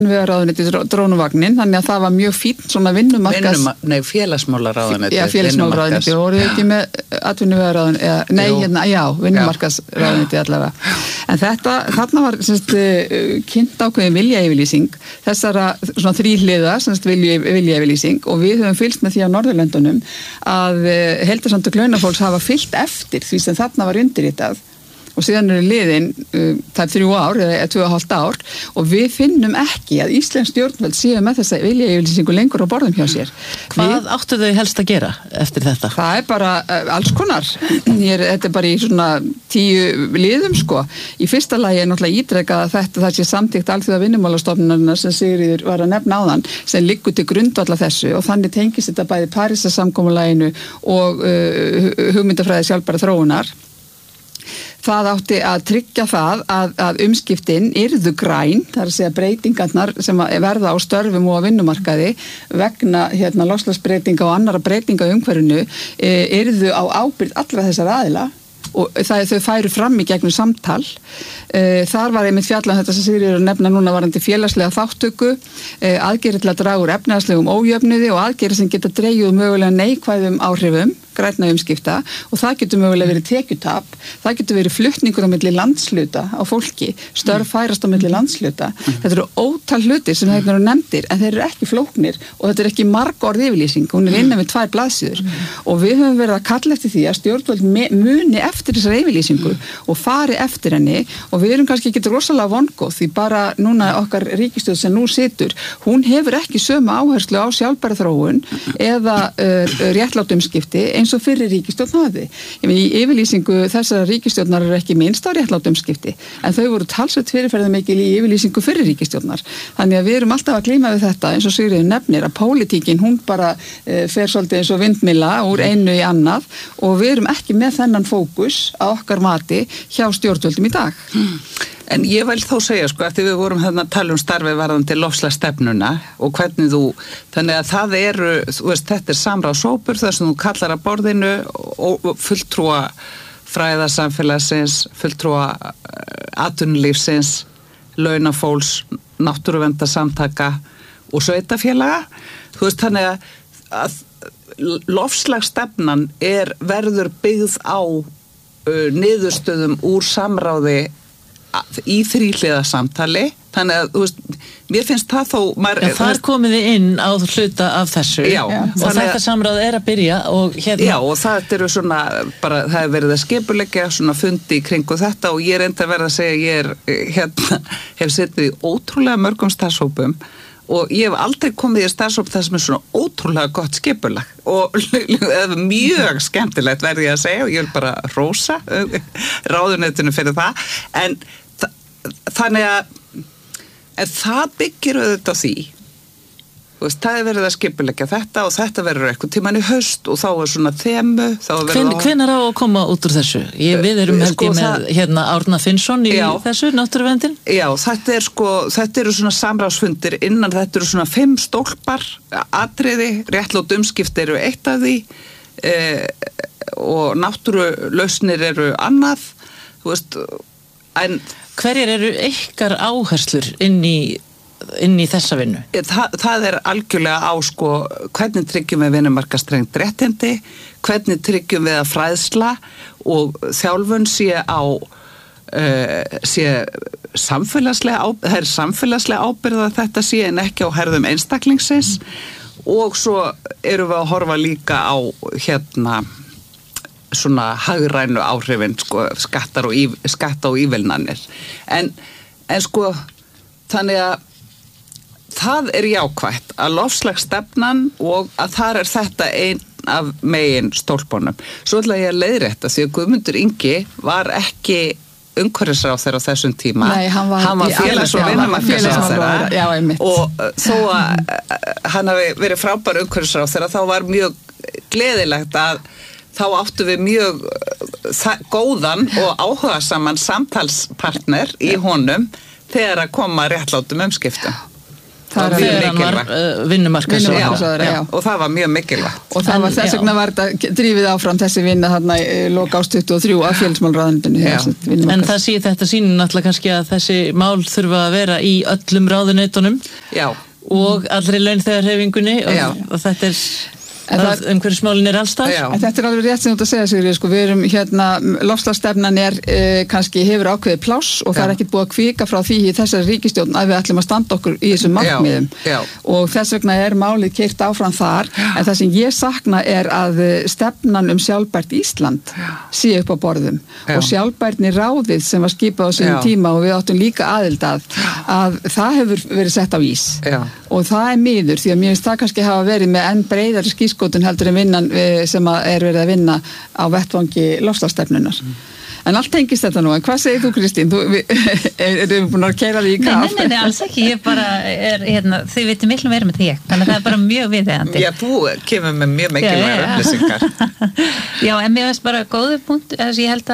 Ráðuneytið drónuvagnin, þannig að það var mjög fínt svona vinnumarkas... félagsmálaráðuneytið. Já, félagsmálaráðuneytið, voru þið ekki með atvinnuvegaráðuneytið, vinnumarkasráðuneytið allavega. En þarna var kynnt ákveðin viljayfirlýsing, þessara svona þríhliða, viljayfirlýsing, og við höfum fylgst með því á Norðurlöndunum að heildarsamtök launafólks hafa fylgt eftir því sem þarna var undirritað. Og síðan eru liðin það 3 ár eða 2,5 ár og við finnum ekki að íslensk stjórnvöld séu með þessa viljayfirlýsingu lengur á borðum hjá sér. Hvað áttu þau helst að gera eftir þetta? Það bara alls konar. Þetta bara í svona 10 liðum sko. Í fyrsta lagi náttúrulega ítrekað að það sé samþykkt alþjóða vinnumálastofnunarinnar sem Sigríður var að nefna áðan sem liggur til grundvalla þessu og þannig tengist þetta bæði Parísarsamkomulaginu og hugmyndafræði sjálfbæra þróunar. Það átti að tryggja það að umskiptin yrðu græn, það að segja breytingarnar sem verða á störfum og á vinnumarkaði vegna loftslagsbreytinga og annara breytinga í umhverfinu yrðu á ábyrgð allra þessar aðila og þau færu fram í gegnum samtal. Þar var einmitt fjallað þetta sem Sigríður er að nefna núna varandi félagslega þáttöku, aðgerðir til að draga úr efnahagslegum ójöfnuði og aðgerðir sem geta dregið mögulega neikvæðum áhrifum grænna umskipta og það getur mögulega verið tekjutap, það getur verið flutningur á milli landshluta á fólki, störf færast á milli landshluta. Þetta eru ótal hlutir sem þeir eru nefndir en þeir eru ekki flóknir og þetta er ekki margorð yfirlýsing, hún er innan við 2 blaðsíður og við höfum verið að kalla eftir því að stjórnvöld muni eftir þessar yfirlýsingu og fari eftir henni og við erum kannski ekki rosalega vongóð því bara núna okkar ríkisstjórn sem nú situr, hún hefur ekki sömu áherslu á sjálfbæra þróun eða réttlát umskipti eins og fyrir ríkisstjórn hafði. Í yfirlýsingu þessara ríkisstjórnar er ekki minnst á réttlát umskipti, en þau voru talsvert fyrirferðarmikil í yfirlýsingu fyrir ríkisstjórnar. Þannig að við erum alltaf að glíma við þetta, eins og Sigríður nefnir, að pólitíkin, hún bara fer svolítið eins og vindmylla úr einu í annað og við erum ekki með þennan fókus á okkar mati hjá stjórnvöldum í dag. En ég vil þó segja, sko, eftir við vorum að tala starfið varðandi loftslagsstefnuna og hvernig þannig að það eru, þú veist, þetta er samráðshópur þar sem þú kallar að borðinu og fulltrúa fræðasamfélagsins, fulltrúa atvinnulífsins, launafólks, náttúruverndarsamtaka og sveitafélaga. Þú veist, þannig að loftslagsstefnan verður byggð á niðurstöðum úr samráði í þríhliða samtali, þannig að þú veist, mér finnst það þó þar komið þið inn á hluta af þessu og þetta samráð er að byrja og Já, og það eru svona bara, það er verið að skipuleggja svona fundi í kringu þetta og ég er enda verið að segja hef setið í ótrúlega mörgum starfshópum og ég hef aldrei komið í starfshóp það sem er svona ótrúlega gott skipulag og mjög skemmtilegt verði ég að segja og ég vil bara hrósa ráðuneytinu fyrir það en þannig að það byggir auðvitað á því það er verið að skipuleggja þetta og þetta verður eitthvað tíman í haust og þá er svona þemu Hvenær á að koma út úr þessu? Við erum held ég með Árna Finnsson í þessu, náttúruverndin Já, þetta eru svona samráðsfundir innan þetta eru svona 5 stólpar atriði, réttlát umskipti eru eitt af því og náttúrulausnir eru annað þú veist en Hverjar eru ykkar áherslur inn í þessa vinnu? Það er algjörlega á hvernig tryggjum við vinnumarkastrengt réttindi, hvernig tryggjum við að fræðsla og þjálfun sé samfélagslega ábyrgð að þetta sé en ekki á herðum einstaklingsins og svo erum við að horfa líka á svona hagrænu áhrifin skatta og ívilnanir en þannig að það er jákvætt að loftslagsstefnan og að þar er þetta einn af megin stólpunum svo ætla ég að leiðrétta því að Guðmundur Ingi var ekki umhverfisráðherra á þessum tíma hann var félags- og vinnumarkaðsráðherra og þó að hann hafi verið frábær umhverfisráðherra þá var mjög gleðilegt að þá áttu við mjög góðan og áhugasaman samtalspartner í honum þegar að koma réttlátum umskiptum. þegar hann var vinnumarkaðsráðherra. Já, og það var mjög mikilvægt. Og það var þess vegna var þetta drífið áfram þessi vinna þarna loka árs 23 af félagsmálaráðuneytinu. En þetta sýnir náttúrulega kannski að þessi mál þurfa að vera í öllum ráðuneytunum og allri launþegahreyfingunni og þetta umhverfismálin allstað. Þetta alveg rétt sem þú ert að segja, Sigríður, sko, við erum loftslagsstefnan kannski hefur ákveðið pláss og það er ekkert búið að kvika frá því í þessari ríkisstjórn að við ætlum að standa okkur í þessum markmiðum og þess vegna málið keyrt áfram þar en það sem ég sakna að stefnan sjálfbært Ísland sé upp á borðum og sjálfbærni ráðið sem var skipað á sínum tíma og við áttum líka aðild að það hefur verið sett á ís og það miður því að mér finnst það kannski hafa verið með enn breiðari skírskotun heldur en vinnan sem verið að vinna á vettvangi loftslagsstefnunnar. En allt tengist þetta nú, en hvað segir þú, Kristín? Erum við búin að keyra því í kaf? Nei, alls ekki, ég bara þið veitum miklu meira með því, þannig að það er bara mjög viðeigandi. Já, þú kemur með mjög mikilvægar upplýsingar. Já, en mér veist bara góður punkt, ég held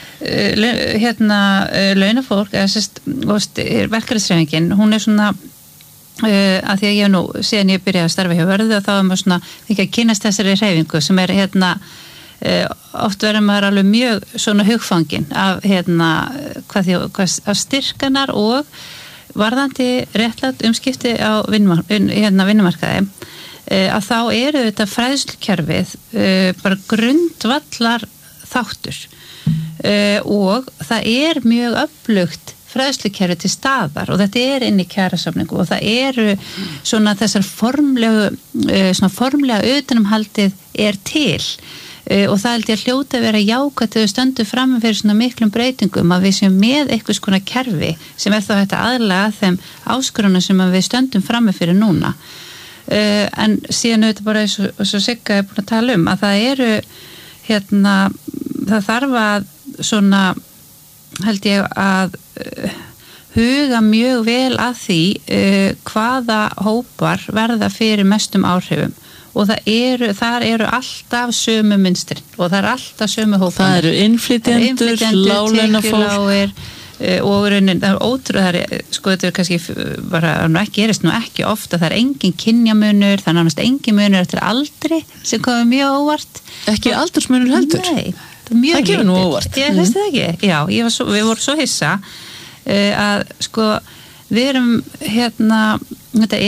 að launafólk, verkefnishreyfingin, hún svona að því að ég síðan ég byrjaði að starfa hjá Vörðu og þá maður svona ekki að kynast þessari hreyfingu sem oft verður maður alveg mjög svona hugfangin af af styrkanar og varðandi réttlátt umskipti á vinnumarkaði að þá eru þetta fræðslukerfið bara grundvallar þáttur og það mjög öflugt fræðslukerfi til staðar og þetta inn í kjarasamningu og það svona þessar formlega utanumhaldið til og það held ég að hljóta að vera jákvætt þegar við stöndum fram fyrir svona miklum breytingum að við séum með einhvers konar kerfi sem þá þetta aðlaga þeim áskorunum sem við stöndum fram fyrir núna en síðan auðvitað bara eins og Sigga búin að tala að það það þarf að svona held ég að huga mjög vel að því hvaða hópar verða fyrir mestum áhrifum og þar eru alltaf sömu mynstrin og það alltaf sömu hópar. Það eru innflytjendur, láglaunafólk og raunin, það ótrúlega sko þetta kannski bara gerist ekki ofta, það engin kynjamunur, það nánast engin munur eftir aldri sem komið mjög óvart. Ekki aldursmunur heldur? Nei. Það gefur nú óvart. Ég veist það ekki. Já, við vorum svo hissa að sko við erum þetta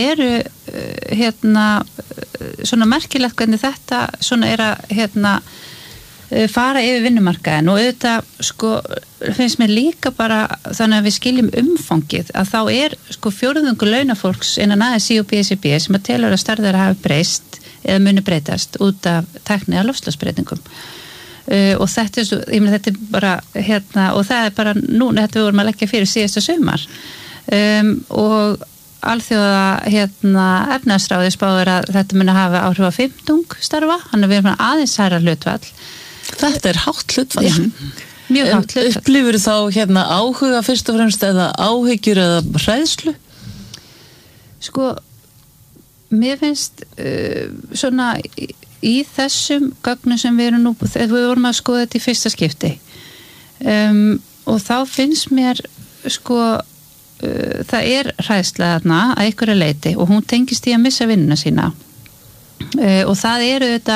svona merkilegt hvernig þetta svona að fara yfir vinnumarkaðin og auðvitað sko finnst mér líka bara þannig að við skiljum umfangið að þá sko fjórðungur launafólks innan ASÍ og BSRB sem telur að stærðar hafi breyst eða muni breytast út af tækni að loftslagsbreytingum. Og þetta þetta bara og það bara núna, þetta vorum að leggja fyrir síðasta sumar og alþjóða efnahagsráðið spáir að þetta muni hafa áhrif á 15 starfa, þannig að við erum aðeins hærra hlutfall. Þetta hátt hlutfall. Mjög hátt hlutfall. Upplifir þá áhuga fyrst og fremst eða áhyggjur eða hræðslu? Sko, mér finnst svona í þessum gögnum sem við erum nú, þegar við vorum að skoða þetta í fyrsta skipti og þá finnst mér sko það hræðsla þarna að einhverju leyti og hún tengist í að missa vinnuna sína og það þetta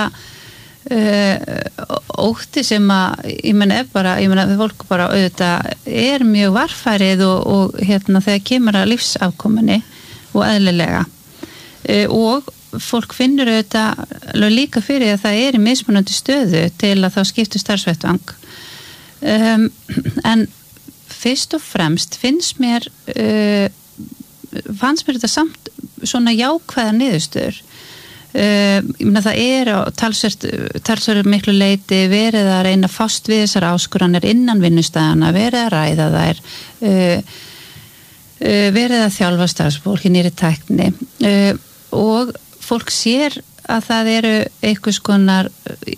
ótti sem að ég meina fólk bara auðvitað mjög varfærið og þegar kemur að lífsafkomunni og eðlilega og fólk finnur auðvitað líka fyrir að það í mismunandi stöðu til að þá skipti starfsvettvang en fyrst og fremst fannst mér þetta samt svona jákvæða niðurstöður ég meina það á talsvert miklu leyti verið að reyna að fást við þessar áskoranir innan vinnustæðana, verið að ræða þær verið að þjálfa starfsfólk í nýrri tækni og fólk sér að það einhvers konar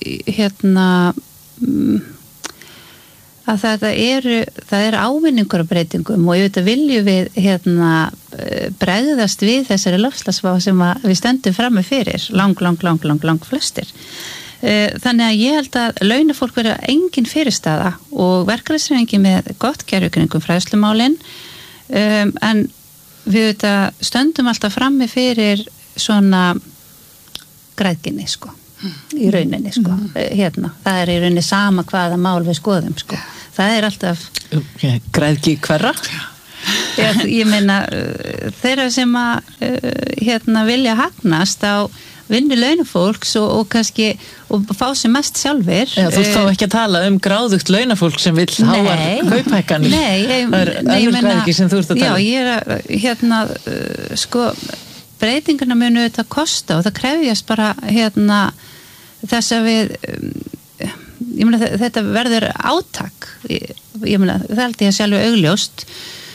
að það ávinningur af breytingum og ég veit að viljum við bregðast við þessari loftslagsvá sem við stöndum frammi fyrir lang flestir. Þannig að ég held að launafólk vera engin fyrirstaða og verkalýðshreyfingin með gott kerfi kringum fræðslumálin en við stöndum alltaf frammi fyrir svona græðginni sko, í rauninni sko, hérna, það í rauninni sama hvaða mál við skoðum sko, það alltaf græðgi hverra? Ég meina þeirra sem að hérna vilja hagnast á vinnu launafólks og kannski og fá sér mest sjálfir. Já, þú þá ekki að tala gráðugt launafólk sem vill háar kauphækkanir. Það önnur græðgi sem þú ert að tala. Já, ég hérna sko, breytingarna munu þetta kosta og það krefjast bara hérna þess að við ég meina þetta verður átak ég meina það held ég að sjálfu augljóst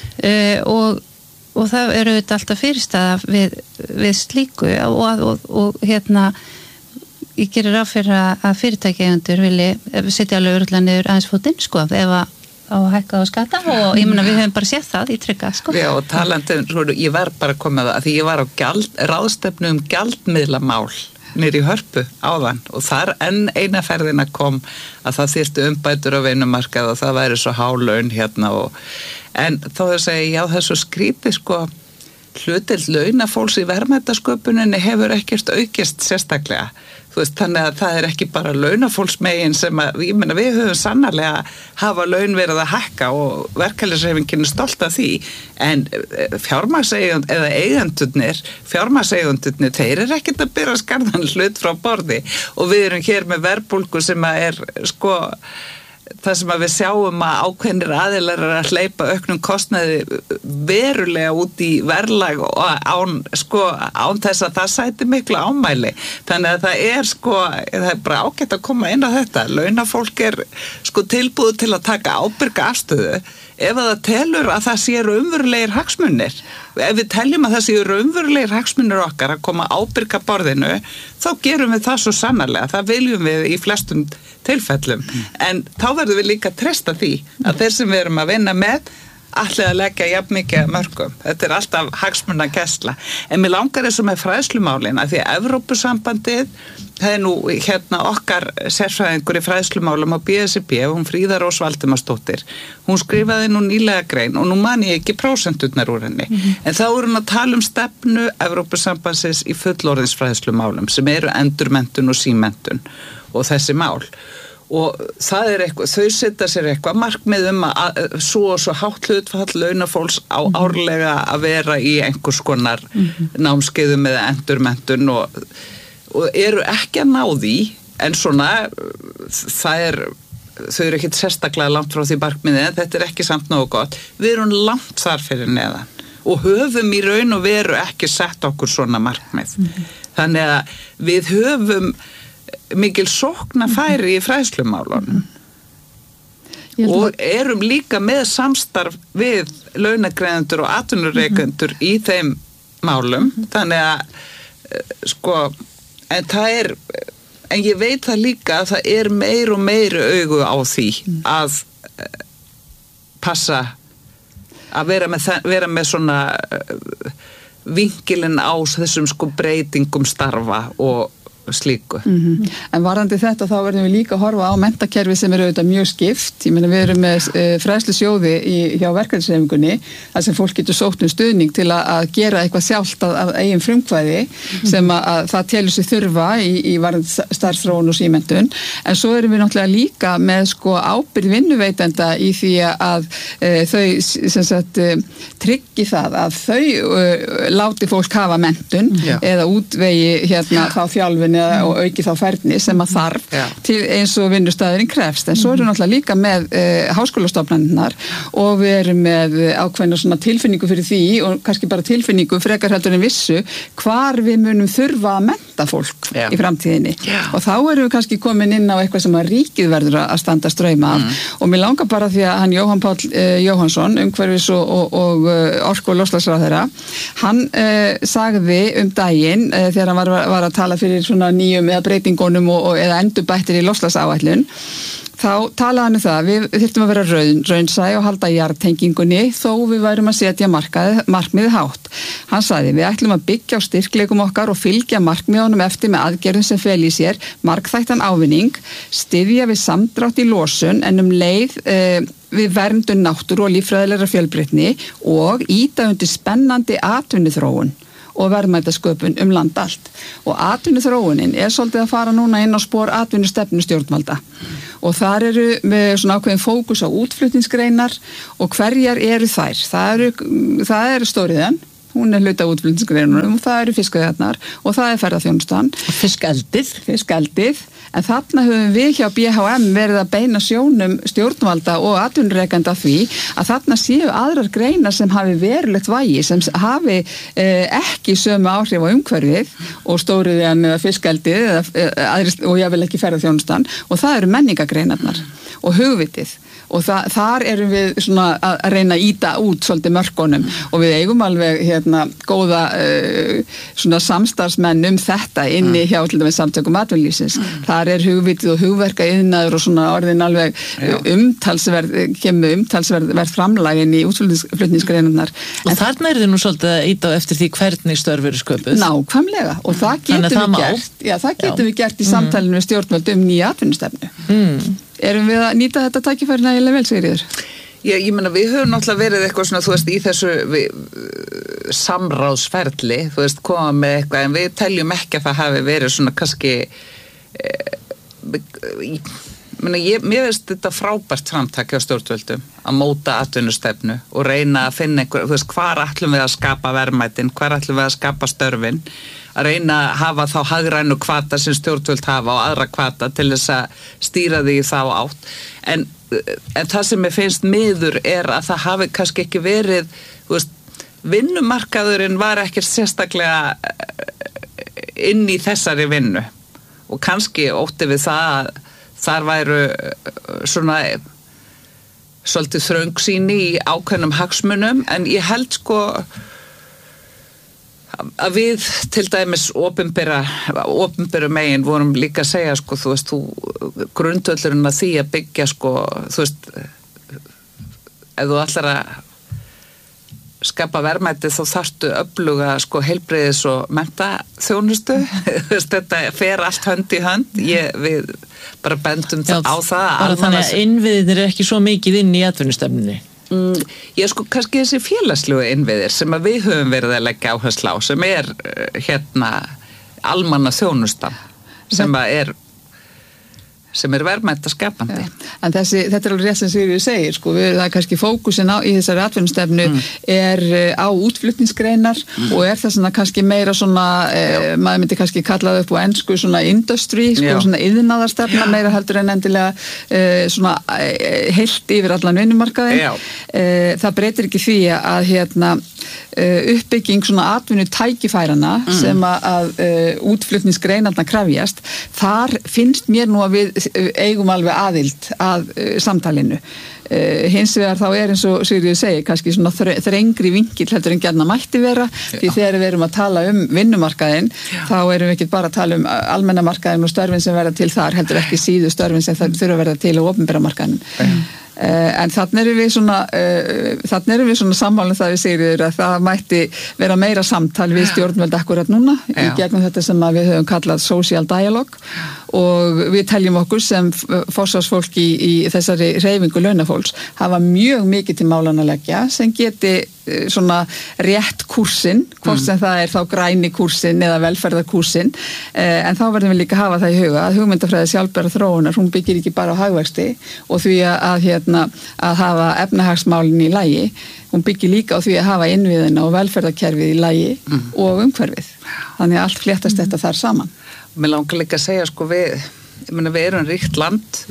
og það eru þetta alltaf fyrirstaða við slíku og hérna ég gerir ráð fyrir að fyrirtækjaeigendur vilji setja alveg örugglega niður aðeins fótinn sko ef að hækka á skatta og ég meina við höfum bara séð það í Trygga sko. Já og talandi ég var bara að koma það því ég var á ráðstefnu gjaldmiðlamál niður í Hörpu áðan og þar eina ferðina kom að það þyrfti umbætur á vinnumarkað og það væri svo há laun hérna en þá þau segja já það er svo skrítið sko hlutild launafólks í verðmætasköpuninni hefur ekkert aukist sérstaklega þú veist þannig að það ekki bara launafólksmegin sem að ég meina við höfum sannarlega hafa laun verið að hækka og verkalýðshreyfingin stolt af því en fjármagnseigendurnir þeir ekkert að byrja skarðan hlut frá borði og við erum hér með verðbólgu sem að sko það sem að við sjáum að ákveðnir aðilar að hleypa auknum kostnaði verulega út í verðlag og án þess að það sæti miklu ámæli. Þannig að það er bara ágætt að koma inn á þetta. Launafólk sko tilbúið til að taka ábyrga afstöðu ef að það telur að það sé raunverulegir hagsmunir. Ef við teljum að það sé raunverulegir hagsmunir okkar að koma ábyrga borðinu, þá gerum við það svo sannarlega. Það viljum við í flestum tilfellum. En þá verðum við líka að treysta því að þeir sem við erum að vinna með ætli að leggja jafn mikið mörgum. Þetta er alltaf hagsmunagæsla. En mér langar þessu með fræðslumálin að því að Evrópusambandið það nú hérna okkar sérfræðingur í fræðslumálum á BSRB, hún Fríða Rós Valdimarsdóttir. Hún skrifaði nú nýlega grein og nú man ég ekki prósenturnar úr henni. En þá er hún að tala stefnu Evrópusambandsins í fullorðinsfræðslumálum sem eru endurmenntun og símenntun og þessi mál. Og það eitthvað, þau setja sér eitthvað markmið að svo hátt hlutfall launafólks á árlega að vera í einhvers konar námskeiðum eða endurmenntun og eru ekki að ná því en svona þau eru ekkert sérstaklega langt frá því markmiði en þetta ekki samt nógu gott. Við erum langt þar fyrir neðan og höfum í raun og veru ekki sett okkur svona markmið. Þannig að við höfum mikil sóknarfæri í fræðslumálunum og erum líka með samstarf við launagreiðendur og atvinnureikendur í þeim málum þannig að sko en ég veit það líka að það meir og meiri augu á því að passa að vera með svona vinkilinn á þessum sko breytingum starfa og slíku. En varðandi þetta þá verðum við líka að horfa á menntakerfi sem auðvitað mjög skipt. Ég meina við erum með fræðslusjóði hjá verkalýðshreyfingunni þar sem fólk getur sótt stuðning til að gera eitthvað sjálft af eigin frumkvæði sem að það telur sig þurfa í varðandi starfsþróun og símenntun. En svo erum við náttúrulega líka með sko ábyrgð vinnuveitenda í því að þau sem sagt tryggi það að þau láti fólk hafa menntun eða útvegi hérna þá þjálfun og auki þá færni sem að þarf til eins og vinnustæðurinn krefst. En svo erum við náttúrulega líka með háskólastofnanirnar og við erum með ákveðna svona tilfinningu fyrir því og kannski bara tilfinningu frekar heldur en vissu hvar við munum þurfa að mennta fólk í framtíðinni. Og þá erum við kannski komin inn á eitthvað sem að ríkið verður að standa strauma af og mér langar bara því að hann Jóhann Páll Jóhannsson, umhverfis og orku- og loftslagsráðherra, hann sagði daginn þegar hann var að tala fyrir svona nýjum eða breytingunum eða endurbættir í loftslagsáætlun þá talaði hann það, við þyrftum að vera raunsæ og halda jarðtengingunni þó við værum að setja markmiðið hátt. Hann sagði, við ætlum að byggja á styrkleikum okkar og fylgja markmiðunum eftir með aðgerðum sem fel í sér margþættan ávinning, styðja við samdrátt í losun en leið við verndun náttúru og líffræðilegra fjölbreytni og ýta undir spennandi atvinnuþróun og verðmætasköpun land allt. Og atvinnuþróunin svolítið að fara núna inn á spor atvinnustefnu stjórnvalda. Og þar eru með svona ákveðin fókus á útflutningsgreinar og hverjar eru þær? Það eru stóriðan, hún hluta útflutningsgreinunum og það eru fiskveiðarnar og það ferðaþjónustan. Fiskeldið. En þarna höfum við hjá BHM verið að beina sjónum stjórnvalda og atvinnurekenda því að þarna séu aðrar greinar sem hafi verulegt vægi, sem hafi ekki sömu áhrif á umhverfið og stóriðjan eða fiskeldið og jável ekki ferðaþjónustan og það eru menningagreinarnar og hugvitið. Og þar erum við svona að reyna að ýta út svolítið mörkunum og við eigum alveg góða svona samstarfsmenn þetta inni hjá til dæmis samtökum atvinnulífsins. Þar hugvitið og hugverka iðnaður og svona orðin alveg kemur umtalsverð framlag inn í útflutningsgreinarnar. Og þarna þið nú svolítið að ýta á eftir því hvernig störf eru sköpuð. Nákvæmlega og það getum við gert. Já, það getum við gert í samtalinu við stjórnvöld nýja atvinnustefnu. Erum við að nýta þetta tækifæri nægilega vel, Sigríður? Ég meina, við höfum náttúrulega verið eitthvað svona, þú veist, í þessu samráðsferli, þú veist, koma með eitthvað, en við teljum ekki að það hafi verið svona kannski, mér veist þetta frábært framtak hjá stjórnvöldum að móta atvinnustefnu og reyna að finna einhver, þú veist, hvar ætlum við að skapa verðmætin, hvar ætlum við að skapa störfin, að reyna að hafa þá hagrænu hvata sem stjórnvöld hafa og aðra hvata til þess að stýra því þá átt. En það sem ég finnst miður að það hafi kannski ekki verið, þú veist, vinnumarkaðurinn var ekki sérstaklega inn í þessari vinnu og kannski ótti við það að þar væru svona svolítið þröngsýni í ákveðnum hagsmunum en ég held sko að við til dæmis opinberu megin vorum líka að segja sko, þú veist, grundvöllurinn að því að byggja sko, þú veist, ef þú ætlar að skapa verðmæti þá þarftu öfluga sko heilbrigðis og menntaþjónustu, þetta fer allt hönd í hönd, við bara bendum á það. Bara þannig að innviðir ekki svo mikið inn í atvinnustefnunni. Ég sko kannski þessi félagslegu innviðir sem að við höfum verið að leggja áherslu á sem almannaþjónustan sem verðmætaskapandi. En þetta alveg rétt sem Sigríður segir, sko, það kannski fókusin í þessari atvinnustefnu á útflutningsgreinar og þess að kannski meira svona, maður myndi kannski kallað upp á ensku svona industry, sko, svona iðnaðarstefna meira heldur en endilega svona heilt yfir allan vinnumarkaðinn. Það breytir ekki því að uppbygging svona atvinnu tækifærana sem að útflutningsgreinarna krefjast, þar finnst mér nú að við eigum alveg aðild að samtalinu. Hins vegar þá eins og Sigríður segir, kannski svona þrengri vinkill heldur en gjarna mætti vera, því þegar við erum að tala vinnumarkaðinn, þá erum við ekki bara að tala almennamarkaðinn og störfin sem verða til þar, heldur ekki síðu störfin sem þurfa að verða til á opinbera markaðinum. En þannig erum við svona sammálum það við Sigríður að það mætti vera meira samtal við stjórnvöld akkurat núna í gegnum þetta sem við höfum kallað social dialogue og við teljum okkur sem forsvarsfólk í þessari hreyfingu launafólks hafa mjög mikið til málan að leggja sem geti svona rétt kúrsinn, hvort sem það þá græni kúrsinn eða velferðarkúrsinn, en þá verðum við líka að hafa það í huga að hugmyndafræði sjálfbæra þróunar, hún byggir ekki bara á hagvexti og því að hafa efnahagsmálin í lagi, hún byggir líka á því að hafa innviðina og velferðarkerfið í lagi og umhverfið. Þannig að allt fléttast þetta þar saman. Mér langar líka að segja, sko, við erum ríkt land,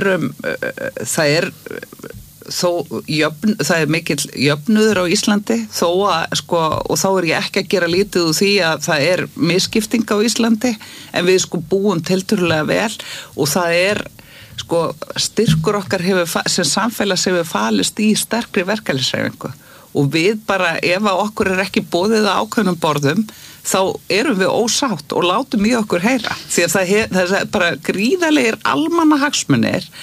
það er mikill jöfnuður á Íslandi þó að, sko, og þá ég ekki að gera lítið úr því að það er misskipting á Íslandi en við sko búum tiltölulega vel og það sko styrkur okkar sem samfélags hefur falist í sterkri verkalýðshreyfingu og við bara, ef að okkur ekki boðið á ákveðnum borðum þá erum við ósátt og látum í okkur heyra því að það er bara gríðarlegir almannahagsmunir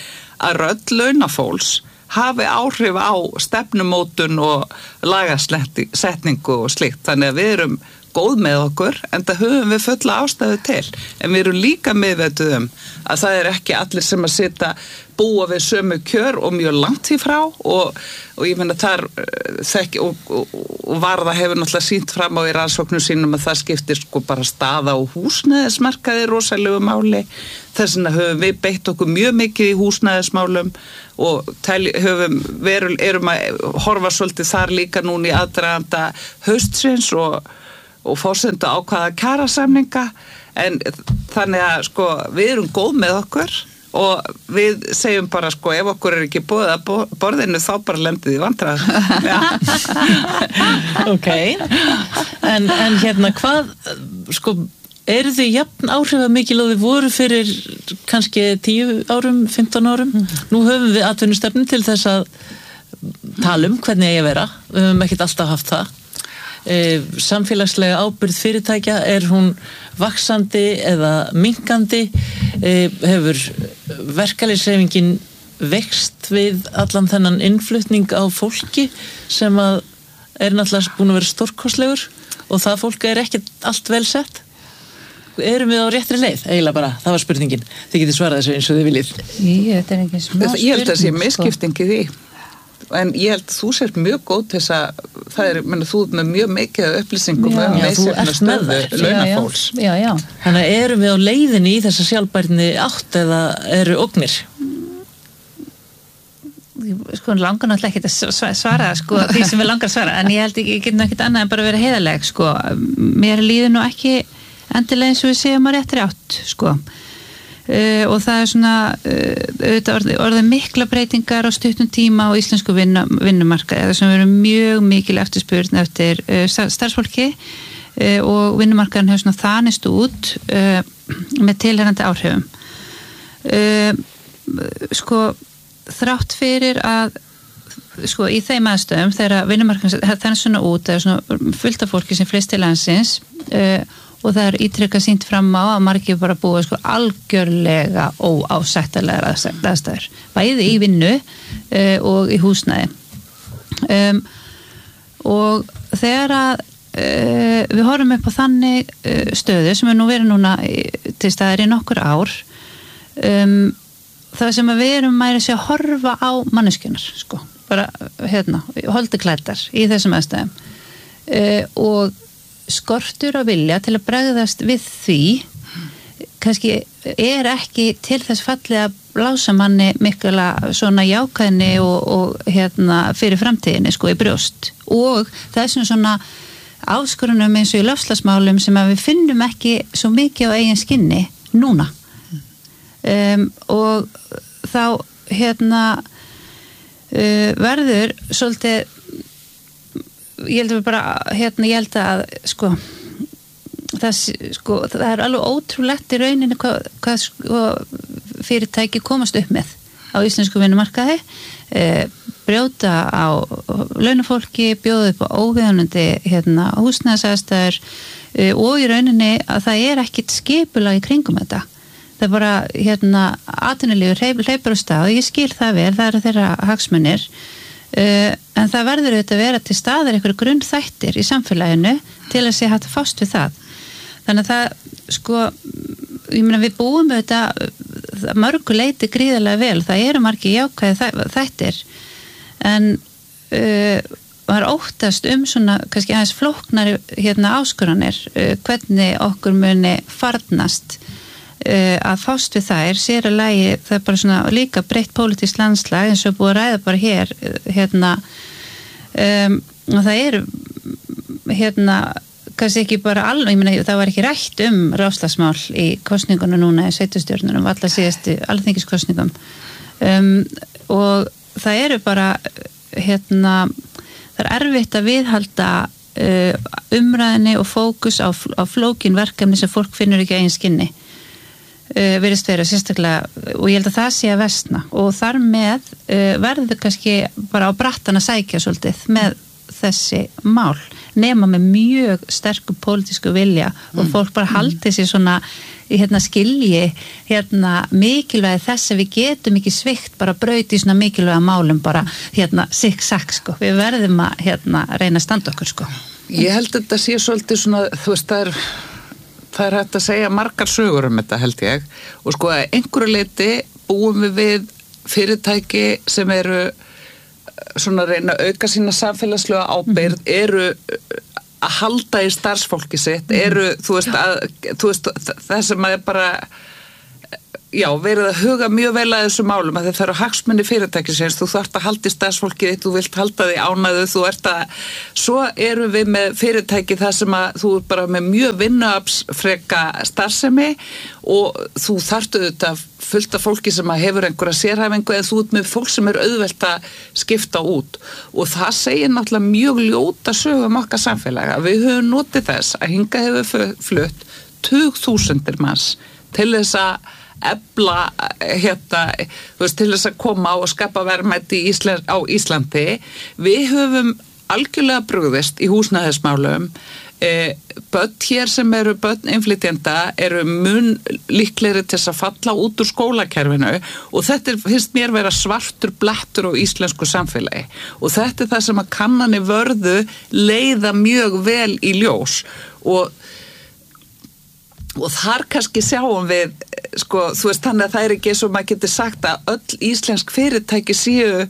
að rödd launafólks hafi áhrif á stefnumótun og lagasetningu og slíkt. Þannig að við erum góð með okkur, en það höfum við fulla ástæðu til. En við erum líka meðvituð að það ekki allir sem að búa við sömu kjör og mjög langt í frá og ég meina þar og Varða hefur náttúrulega sýnt fram á í rannsóknum sínum að það skiptir sko bara staða og húsnæðismarkaði rosalegu máli. Þess vegna höfum við beitt okkur mjög mikið í húsnæðismálum og erum að horfa svolítið þar líka núna í aðdraganda haustsins og forsendu ákvaða kjarasamninga, en þannig að sko við erum góð með okkur og við segjum bara sko ef okkur ekki boðið að borðinu þá bara lendið í vandræðum. Ok, en hérna hvað sko eru þið jafn áhrifamikil og þið voru fyrir kannski 10 árum, 15 árum? Nú höfum við atvinnustefnu til þess að tala hvernig eigi að vera, við höfum ekkert alltaf haft það. Samfélagslega ábyrgð fyrirtækja, er hún vaxandi eða minkandi, hefur verkalýðshreyfingin vext við allan þennan innflutning á fólki sem að náttúrulega búin að vera stórkostlegur og það fólk ekkert allt vel sett. Erum við á réttri leið? Eiginlega bara, það var spurningin. Þið getið svarað þessu eins og þið viljið. Þetta ekki smá spurning. Ég held að sé misskipting í því. En ég held að þú sér mjög góð til þess að þú með mjög mikið upplýsingum meðsefna stöðu launafólks. Já. Þannig að erum við á leiðinni í þessa sjálfbærni átt eða eru ógnir? Sko, langar náttúrulega ekki að svara sko, því sem við langar að svara, en ég held ég get náttúrulega ekkert annað en bara vera heiðarleg sko. Mér líður nú ekki endilega eins og við segjum á réttri átt sko. Og það svona orðið mikla breytingar á stuttum tíma á íslensku vinnumarkaði, það sem verður mjög mikil eftirspurn eftir starfsfólki og vinnumarkaðin hefur svona þanist út með tilheyrandi áhrifum. Sko þrátt fyrir að sko í þeim aðstöðum þegar vinnumarkaðin þannig svona út, það svona fullt af fólki sem flest til landsins og það ítrekkað sýnt fram á að margir bara búa sko algjörlega óásættanlegar aðstæður, bæði í vinnu og í húsnæði. Og þegar að við horfum upp á þannig stöðu sem nú verið núna til staðar í nokkur ár, það sem að við erum meira að horfa á manneskjunar, sko, bara holdiklæddar í þessum aðstæðum og skortur á vilja til að bregðast við því kannski ekki til þess fallið að blása manni mikla svona jákvæðni og fyrir framtíðinni sko í brjóst, og það svona áskorunum eins og í loftslagsmálum sem að við finnum ekki svo mikið á eigin skinni núna. Og þá verður svolítið, ég held að sko það er alveg ótrúlegt í rauninni hvað sko fyrirtæki komast upp með á íslensku vinnumarkaði, brjóta á launafólki, bjóða upp á óviðunandi húsnæðisaðstæður og í rauninni að það ekkert skipulag í kringum þetta. Það er bara atvinnulífur hleypur á stað og ég skil það vel, það eru þeirra hagsmunir. En það verður auðvitað að vera til staðar einhverju grunnþættir í samfélaginu til að sé hægt að fást við það. Þannig að það sko, ég meina við búum auðvitað mörgu leyti gríðarlega vel, það eru margir jákvæði þættir, en var óttast svona kannski aðeins flóknari áskoranir, hvernig okkur muni farnast að fást við þær, sér að lagi það er bara svona líka breytt pólitískt landslag eins og búið að ræða bara hér og það eru kannski ekki bara alveg, ég meina það var ekki rætt loftslagsmál í kosningunum núna í sveitarstjórnunum, allar síðustu alþingiskosningum og það eru bara það er erfitt að viðhalda umræðinni og fókus á flókin verkefni sem fólk finnur ekki á eigin skinni virðist vera sérstaklega, og ég held að það sé að versna og þar með verður kannski bara á brattan að sækja svolítið með þessi mál, nema með mjög sterku pólitísku vilja og fólk bara haldi sér svona skilji mikilvægi þess að við getum ekki svikt bara braut í svona mikilvæga málum bara sikk-sakk sko, við verðum að reyna að standa okkur sko. Ég held þetta sé svolítið svona, þú veist, það er hægt að segja margar sögur þetta held ég og sko að einhverju leyti búum við fyrirtæki sem eru svona að reyna að auka sína samfélagslega ábyrgð, eru að halda í starfsfólki sitt, eru, þú veist, það sem að er bara, já, verið að huga mjög vel að þessu málum, að það eru hagsmunni fyrirtækisins, þú þarft að halda í starfsfólkið þitt, þú vilt halda því ánægðu, þú ert að, svo eru við með fyrirtæki þar sem að þú er bara með mjög vinnuafsfreka starfsemi og þú þarft auðvitað fullt af fólki sem að hefur einhverja sérhæfingu en þú ert með fólk sem er auðvelt að skipta út og það segir náttúrulega mjög ljóta sögum okkar samfélaga. Við höfum notið þess að hinga hefur flutt 20.000 manns til þess að efla þú veist, til þess að koma og skapa verðmæti á Íslandi. Við höfum algjörlega brugðist í húsnæðismálum. Börn hér sem eru börn innflytjenda eru mun líklegri til þess að falla út úr skólakerfinu og þetta finnst mér vera svartur blettur á íslensku samfélagi og þetta er það sem að kannanir vörðu leiða mjög vel í ljós og þar kannski sjáum við sko, þú veist, þannig að það er ekki eins og maður getur sagt að öll íslensk fyrirtæki séu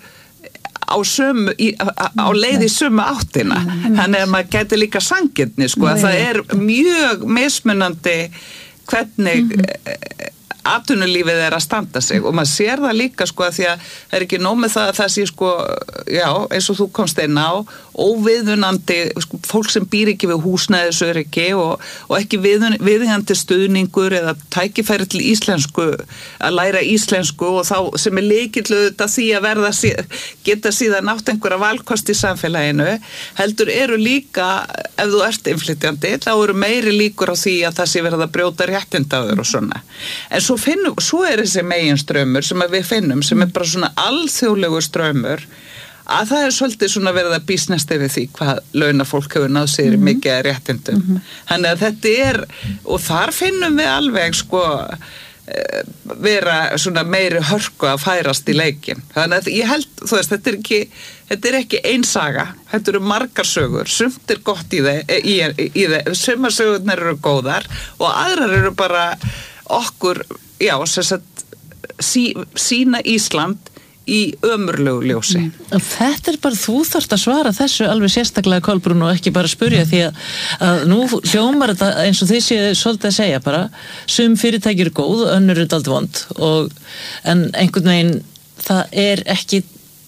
á leið í sömu áttina þannig að maður gæti líka sanngirni sko, að það er mjög mismunandi hvernig atvinnulífið er að standa sig og maður sér það líka sko að því að það er ekki nóg með það að það sé sko, já, eins og þú komst inn á óviðunandi, sko, fólk sem býr ekki við húsnæðisöryggi og ekki viðunandi stuðningur eða tækifæri til íslensku að læra íslensku og þá sem er lykillu þetta því að geta síðan átt einhverja valkost í samfélaginu heldur eru líka, ef þú ert innflytjandi, þá eru meiri líkur á því að það sé verið að brjóta réttindaður og svona. En svo er þessi meginstraumur sem við finnum, sem er bara svona alþjóðlegu straumur, að það er svolítið svona verið að býsnast yfir því hvað launafólk hefur náð sér mikið að réttindum. Þannig að þetta er, og þar finnum við alveg sko vera svona meiri hörku að færast í leikin. Þannig að ég held, þú veist, þetta er ekki ein saga, þetta eru margar sögur, sumt er gott í þeim, sumar sögurnar eru góðar og aðrar eru bara okkur, já, sína Ísland í ömurlegu ljósi. Þetta er bara, þú þarft að svara þessu alveg sérstaklega, Kolbrún, og ekki bara spyrja því að nú hljómar þetta eins og þið séu svolítið að segja bara, sum fyrirtæki eru góð, önnur eru dálítið vond en einhvern veginn það er ekki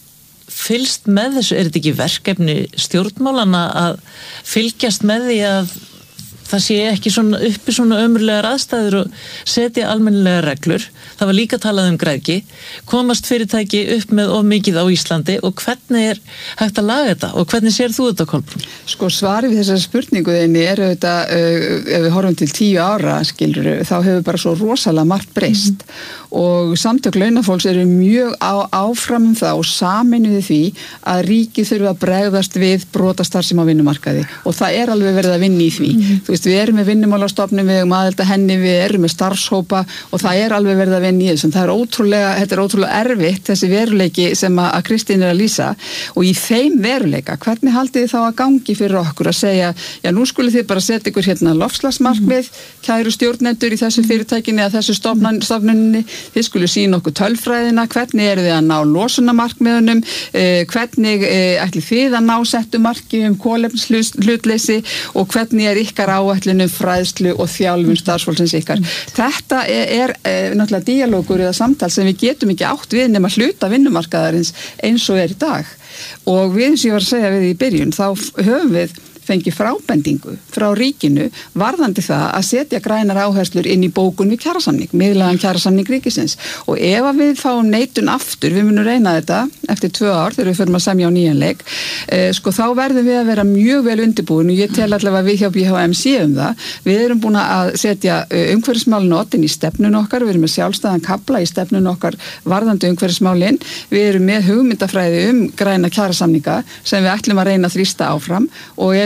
fylgst með þessu, er þetta ekki verkefni stjórnmálana að fylgjast með því að það sé ekki svona uppi svona ömurlegar aðstæður og setja almennilega reglur. Það var líka talað um græðgi, komast fyrirtæki upp með of mikið á Íslandi og hvernig er hægt að laga þetta og hvernig sér þú þetta, Kolbrún? Sko svarið við þessari spurningu þinni er auðvitað, ef við horfum til 10 ára, skilur, þá hefur bara svo rosalega margt breyst og samtök launafólks eru mjög áfram það og saminuði því að ríkið þurfa að bregðast við brotastarfsemi á vinnumarkaði og það er alveg verið að vinna í því. Þú veist, við erum með Vinnumálastofnun, við erum aðelda henni, við erum með starfshópa og það er alveg verið að vinna í þessum. Þetta er ótrúlega erfitt, þessi veruleiki sem að Kristín er að lýsa og í þeim veruleika, hvernig haldið þið þá að gangi fyrir okkur að segja, já, nú skulið þið bara setja ykkur hérna loftslagsmarkmið, kæru stjórnendur í þessu fyrirtækinni eða þessu stofnuninni, þið skulið sína okkur tölfræðina, hvernig eru þið að ná losunamarkmiðunum, hvernig ætlið þið að ná settu marki kolefnishlutleysi og hvernig er ykkar áætlunum fræðslu og þjálfun starfsfólksins ykkar. Þetta er náttúrulega díalógur eða samtal sem við getum ekki átt við nema hluta vinnumarkaðarins eins og er í dag. Og við eins og ég var að segja við í byrjun, þá höfum við fengið frábendingu frá ríkinu varðandi það að setja grænar áherslur inn í bókun við kjarasamning, miðlægan kjarasamning ríkisins. Og ef að við fáum neitun aftur, við munum reyna þetta eftir 2 ár þegar við förum að semja á nýjan leik, sko þá verðum við að vera mjög vel undirbúin og ég tel allavega við hjá BHM séum það. Við erum búin að setja umhverfismálin inn í stefnun okkar, við erum með sjálfstæðan kafla í stefnun okkar varðandi umhverfismálin, við erum með hugmyndafræði græna kjarasamninga sem við ætlum að reyna að þrýsta áfram og erum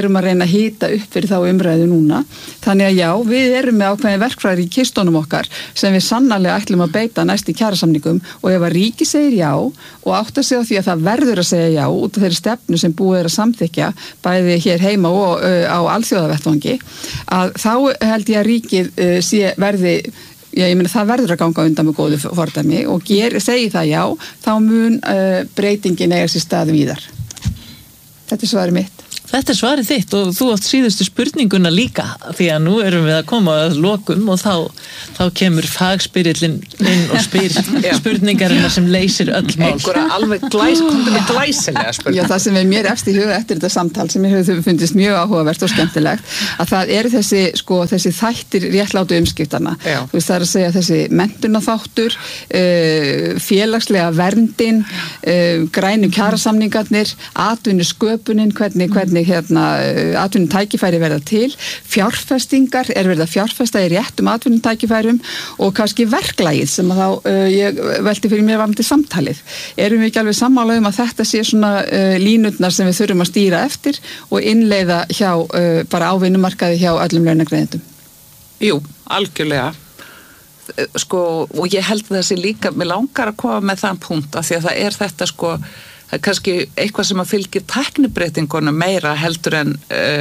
erum að reyna að hita upp fyrir þá umræðu núna. Þannig að já, við erum með ákveðin verkfræðir í kistunum okkar sem við sannarlega ætlum að beita næst í kjarasamningum og ef að ríki segir já og átta sig á því að það verður að segja já út af þeirri stefnu sem búið er að samþykkja bæði hér heima og á alþjóðavettvangi, að þá held ég að ríkið verði ég meina það verður að ganga undan með góðu fordæmi og segi það já, þá mun breytingin eiga sér stað víðar. Þetta svarið mitt. Þetta svarið þitt og þú átt síðustu spurninguna líka því að nú erum við að koma að lokum og þá kemur fagspyrillin inn og spyr spurningarinnar sem leysir öll mál. Einhverja alveg glæsilega spurning. Já, það sem er mér efst í huga eftir þetta samtal sem mér hefur fundist mjög áhugavert og skemmtilegt að það eru þessi þættir réttlátu umskiptana. Þú veist, það er að segja þessi menntunarþáttur, félagslega verndin, grænu kjarasamningarnir, atvinnusköpunin, hvernig atvinnutækifæri verða til, fjárfestingar, verið að fjárfesta í réttum atvinnutækifærum og kannski verklagið sem að þá ég velti fyrir mér varandi samtalið. Erum við ekki alveg sammála að þetta sé svona línurnar sem við þurfum að stýra eftir og innleiða hjá, bara á vinnumarkaði hjá öllum launagreiðendum? Jú, algjörlega. Og ég held þessi líka, mér langar að koma með þann punkt af því að það er þetta það er kannski eitthvað sem að fylgir tæknibreytingunum meira heldur en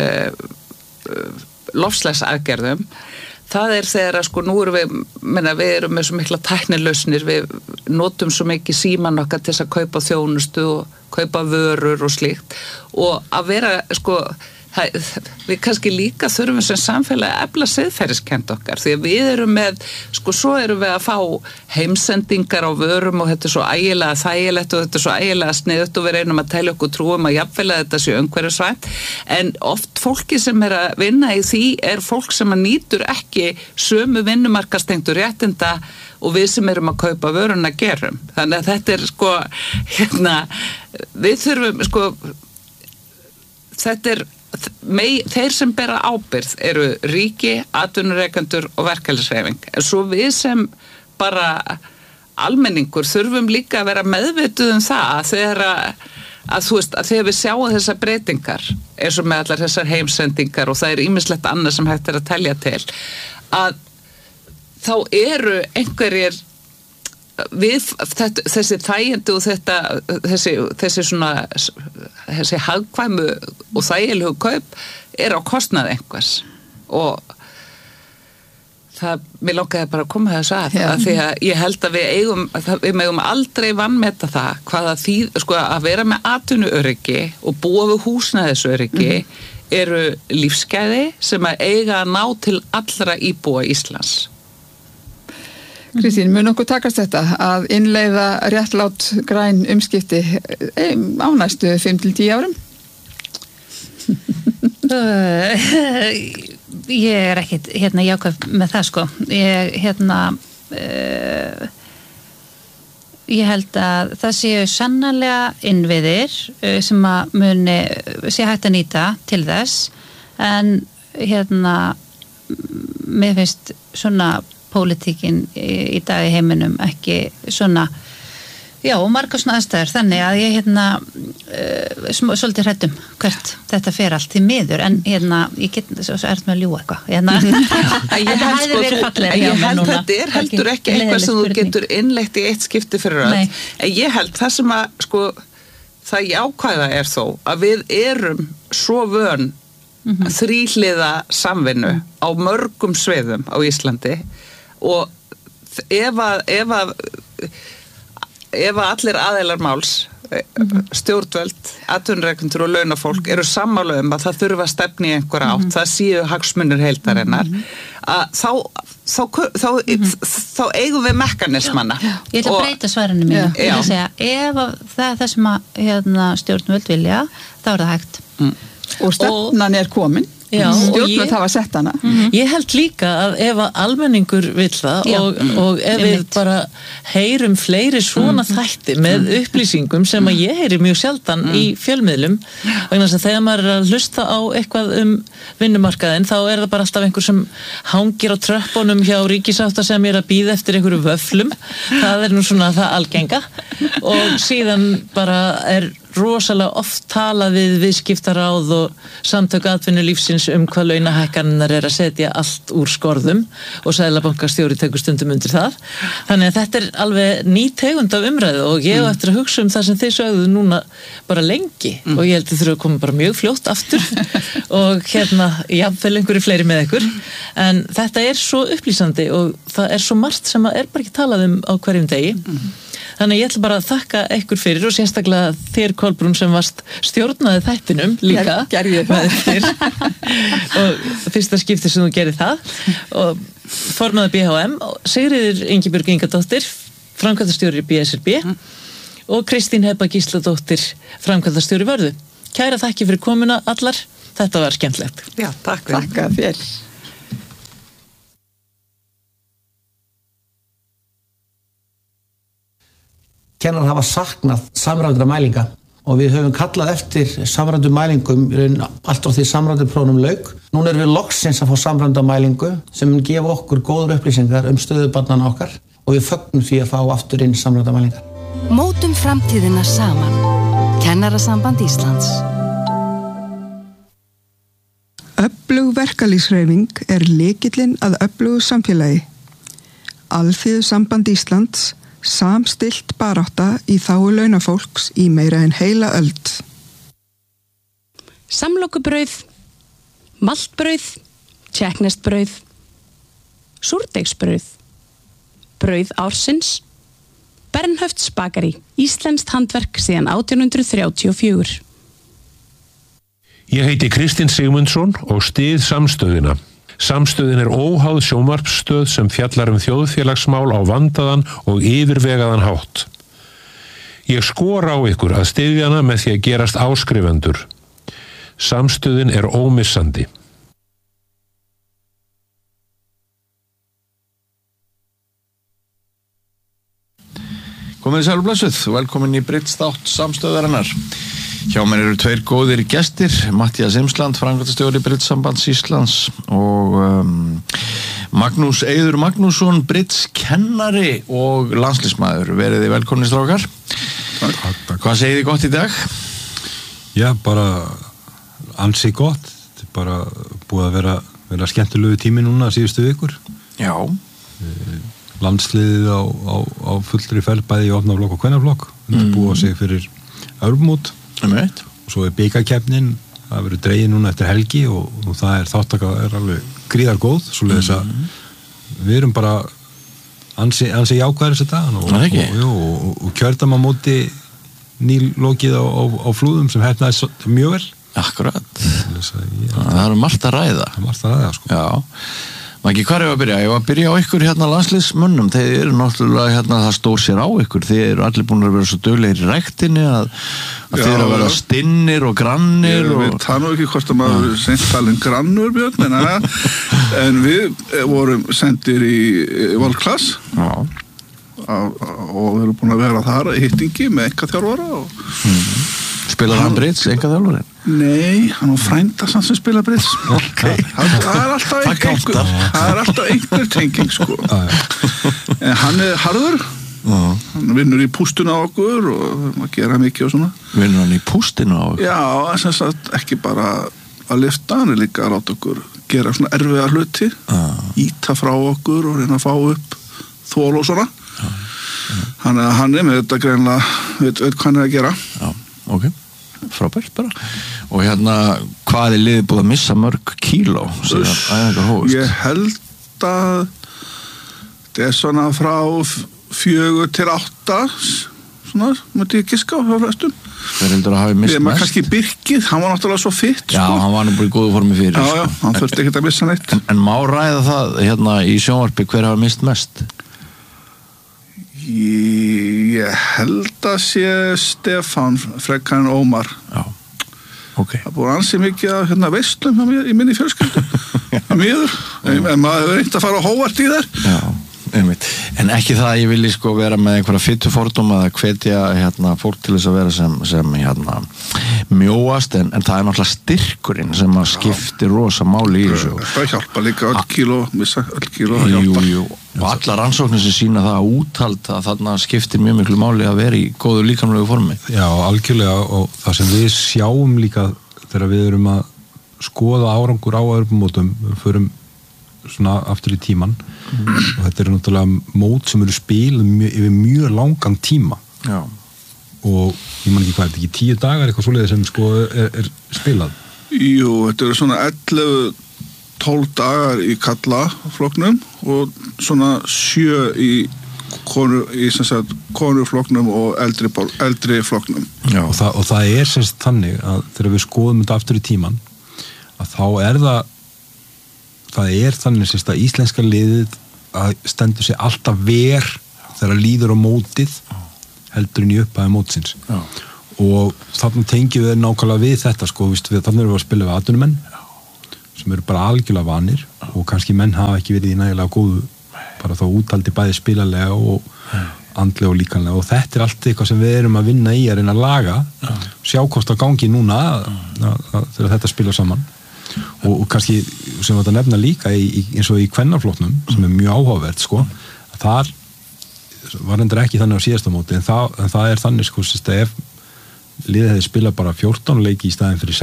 loftslagsaðgerðum. Það er þegar að nú erum við erum með svo mikla tæknilausnir, við notum svo mikið síman okkar til að kaupa þjónustu og kaupa vörur og slíkt og að vera við kannski líka þurfum sem samfélagi að efla siðferðiskend okkar því að við erum með, svo erum við að fá heimsendingar á vörum og þetta er svo ægilega þægilegt og þetta er svo ægilega sniðugt og við reynum að telja okkur trúum að jafnvel að þetta sé umhverfisvænt en oft fólki sem er að vinna í því er fólk sem að nýtur ekki sömu vinnumarkastengdu réttinda og við sem erum að kaupa vöruna gerum. Þannig að þetta er við þurfum þetta er þeir sem bera ábyrgð eru ríki, atvinnurekendur og verkalýðshreyfing. En svo við sem bara almenningur þurfum líka að vera meðvituð það þegar við sjáum þessar breytingar eins og með allar þessar heimsendingar og það er ýmislegt annað sem hægt er að telja til að þá eru einhverjir þessi þægindi og þessi hagkvæmu og þægilegu kaup er á kostnað einhvers og mér langaði bara að koma þessu að því að ég held að við megum aldrei vanmeta það hvaða að vera með atvinnuöryggi og búa við húsnæðisöryggi eru lífsgæði sem að eiga að ná til allra íbúa Íslands. Kristín, mun okkur takast þetta að innleiða réttlát græn umskipti á næstu 5-10 árum? Ég er ekkit jákvæð með það ég held að það séu sannarlega innviðir sem að muni sé hægt að nýta til þess en mér finnst svona pólitíkin í dag í heiminum ekki svona margar svona aðstæður þannig að ég svolítið hræddum hvert þetta fer allt í miður en ég get svo með að ljúga eitthvað ég held þetta er heldur ekki eitthvað sem þú getur innleitt í eitt skipti fyrir öll en ég held það sem að það jákvæða er þó að við erum svo vön þríhliða samvinnu á mörgum sviðum á Íslandi og ef allir aðilar máls stjórnvöld, atvinnurekendur og launafólk eru sammála að það þurfa að stefna í einhverja átt, það séu hagsmunir heildarinnar þá eigum við mekanismana. Ég ætla að breyta svarinu mínu. Ég ætla að segja, ef það er það sem að stjórnvöld vilja, þá er það hægt. Og stefnan er komin. Stjórnvöld hafa sett hana. Ég held líka að ef að almenningur vill það og ef við bara heyrum fleiri svona þætti með upplýsingum sem að ég heyri mjög sjaldan í fjölmiðlum vegna þess að þegar maður er að hlusta á eitthvað vinnumarkaðinn þá er það bara alltaf einhver sem hangir á tröppunum hjá ríkisátta sem er að bíða eftir einhverju vöflum það er nú svona það algenga og síðan bara er rosalega oft talað við viðskiptaráð og samtök atvinnulífsins hvað launahækkanirnar að setja allt úr skorðum og seðlabankastjóri tekur stundum undir það. Þannig að þetta alveg ný tegund af umræðu og ég á eftir að hugsa það sem þið sögðu núna bara lengi og ég held að þið þurfa að koma bara mjög fljótt aftur og jafnvel einhverju fleiri með ykkur. En þetta svo upplýsandi og það svo margt sem bara ekki talað á hverjum degi. Þannig ég ætla bara að þakka ykkur fyrir og sérstaklega þér Kolbrún sem varst stjórnaði þættinum líka með þér og fyrsta skipti sem þú gerir það og formaður BHM Sigríður Ingibjörg Ingadóttir framkvæmdastjóri BSRB og Kristín Heba Gísladóttir framkvæmdastjóri Vörðu. Kæra þakki fyrir komuna allar, þetta var skemmtilegt. Já, takk þér. Kennarar hafa saknað samræmdra mælinga og við höfum kallað eftir samræmdum mælingum allt frá því samræmduprófunum lauk. Núna erum við loksins að fá samræmda mælingu sem mun gefa okkur góður upplýsingar stöðu barnanna okkar og við fögnum því að fá aftur inn samræmda mælingar. Mótum framtíðina saman. Kennarasamband Íslands. Öflug verkalýðshreyfing lykillinn að öflugu samfélagi. Alþýðusamband Íslands samstillt barátta í þágu launafólks í meira en heila öld. Samlokubrauð, maltbrauð, tékkneskt súrdeigsbrauð, brauð ársins, Bernhöfts bakari, íslenskt handverk síðan 1834. Ég heiti Kristinn Sigmundsson og styð samstöðina. Samstöðin óháð sjónvarpsstöð sem fjallar þjóðfélagsmál á vandaðan og yfirvegaðan hátt. Ég skora á ykkur að styðja hana með því að gerast áskrifendur. Samstöðin ómissandi. Komið sæl og blessuð, velkomin í Brittstátt samstöðarinnar. Hjá mér eru tveir góðir gestir, Matthías Imsland, framkvæmdastjóri Brittssambands Íslands og Magnús Eiður Magnússon, Brittskennari og landsliðsmaður. Verið þið velkomnir strákar. Takk. Hvað segið þið gott í dag? Já, bara ansi gott. Þetta bara búið að vera skemmtilegu tími núna síðustu vikur. Já. Landsliðið á fullri ferð bæði í opnaflokk og kvennaflokk. Þetta búið sig fyrir Evrópumót. Og svo bikarkeppnin, það verður dregið núna eftir helgi og það þáttaka alveg gríðargóð, svoleiðis að við erum bara ansi jákvæðir þessa dagana og kjördama móti nýlokið á flúðum sem hefnaði mjög vel. Akkurat. Það margt að ræða. Sko. Já. Maggi, hvað að byrja? Ég var að byrja á ykkur landsliðsmönnum. Þeir náttúrulega það stóð sér á ykkur. Þeir allir búin að vera svo duglegir í ræktinni að þeir að vera stinnir og grannir. Ég veit það nú ekki hvort að maður seint talin grannur, Björn, en við vorum sendir í valklass og við erum búin að vera þar í hittingi með einkaþjálfara. Spilar hann Britts, einkaþjálfarinn? Nei, hann var frænda sem spilar Britts. Það er alltaf einhver tenging, sko. En hann harður. Hann vinnur í pústuna á okkur og að gera mikið og svona. Vinnur hann í pústuna á okkur? Já, þess að ekki bara að lyfta, hann líka að láta okkur gera svona erfiða hluti, íta frá okkur og reyna að fá upp þol og svona. Þannig að hann með þetta greinlega veit hvað hann að gera. Já, ok. Frábært bara. Og hvað liðið búið að missa mörg kíló síðan æfingar hófust? Ég held að þetta svona frá 4 til 8 svona, múti ég giska á hjá flestum. Þeir heldur að hafi mist mest? Kannski Birkið, hann var náttúrulega svo fitt, sko. Já, hann var nú bara í góðu formi fyrir. Já, hann þurfti ekkert að missa neitt. En má ræða það í sjónvarpi hver hafa mist mest? Ég held að sé Stefán frekar en Ómar. Já, ok. Það búið ansi mikið af veislum í minni fjölskyldu. Miður. En maður hefur reynt að fara á hóvart í þær. Já. En ekki það að ég vilji sko vera með einhverja fytufordóma að hvetja fólk til þess að vera sem mjóast en það náttúrulega styrkurinn sem að skiptir rosa máli í þessu. Það hjálpa líka öll kíló, missa öll kíló, það hjálpa. Jú, og allar rannsóknir sem sýna það að úthald að þarna skiptir mjög miklu máli að vera í góðu líkamlegu formi. Já, algjörlega og það sem við sjáum líka þegar við erum að skoða árangur á Evrópumótum, förum svona aftur í tíman og þetta eru náttúrulega mót sem eru spilað yfir mjög langan tíma. Já. Og ég man ekki hvað, þetta ekki 10 dagar eitthvað svoleiðis sem sko er spilað? Jú, þetta eru svona 11-12 dagar í kallaflokknum og svona 7 í konuflokknum og eldri flokknum. Já, og það er semst þannig að þegar við skoðum þetta aftur í tíman að þá er það er þannig semst að íslenska liðið að stendur sig alltaf ver þegar líður á mótið heldur en í upphæði mótsins. Já. Og þannig tengjum við nákvæmlega við þetta sko, þannig erum við að spila við atvinnumenn sem eru bara algjörlega vanir og kannski menn hafa ekki verið í nægilega góðu bara þá úthaldi bæði spilalega og andlega og líkanlega og þetta er allt eitthvað sem við erum að vinna í að reyna að laga, sjá hvort það gangi núna þegar þetta spila saman og kannski sem þetta nefna líka eins og í kvennaflokknum sem er mjög áhugavert sko, þar var endur ekki þannig á síðasta móti en það er þannig sko, ef liðið hefði spilað bara 14 leiki í staðin fyrir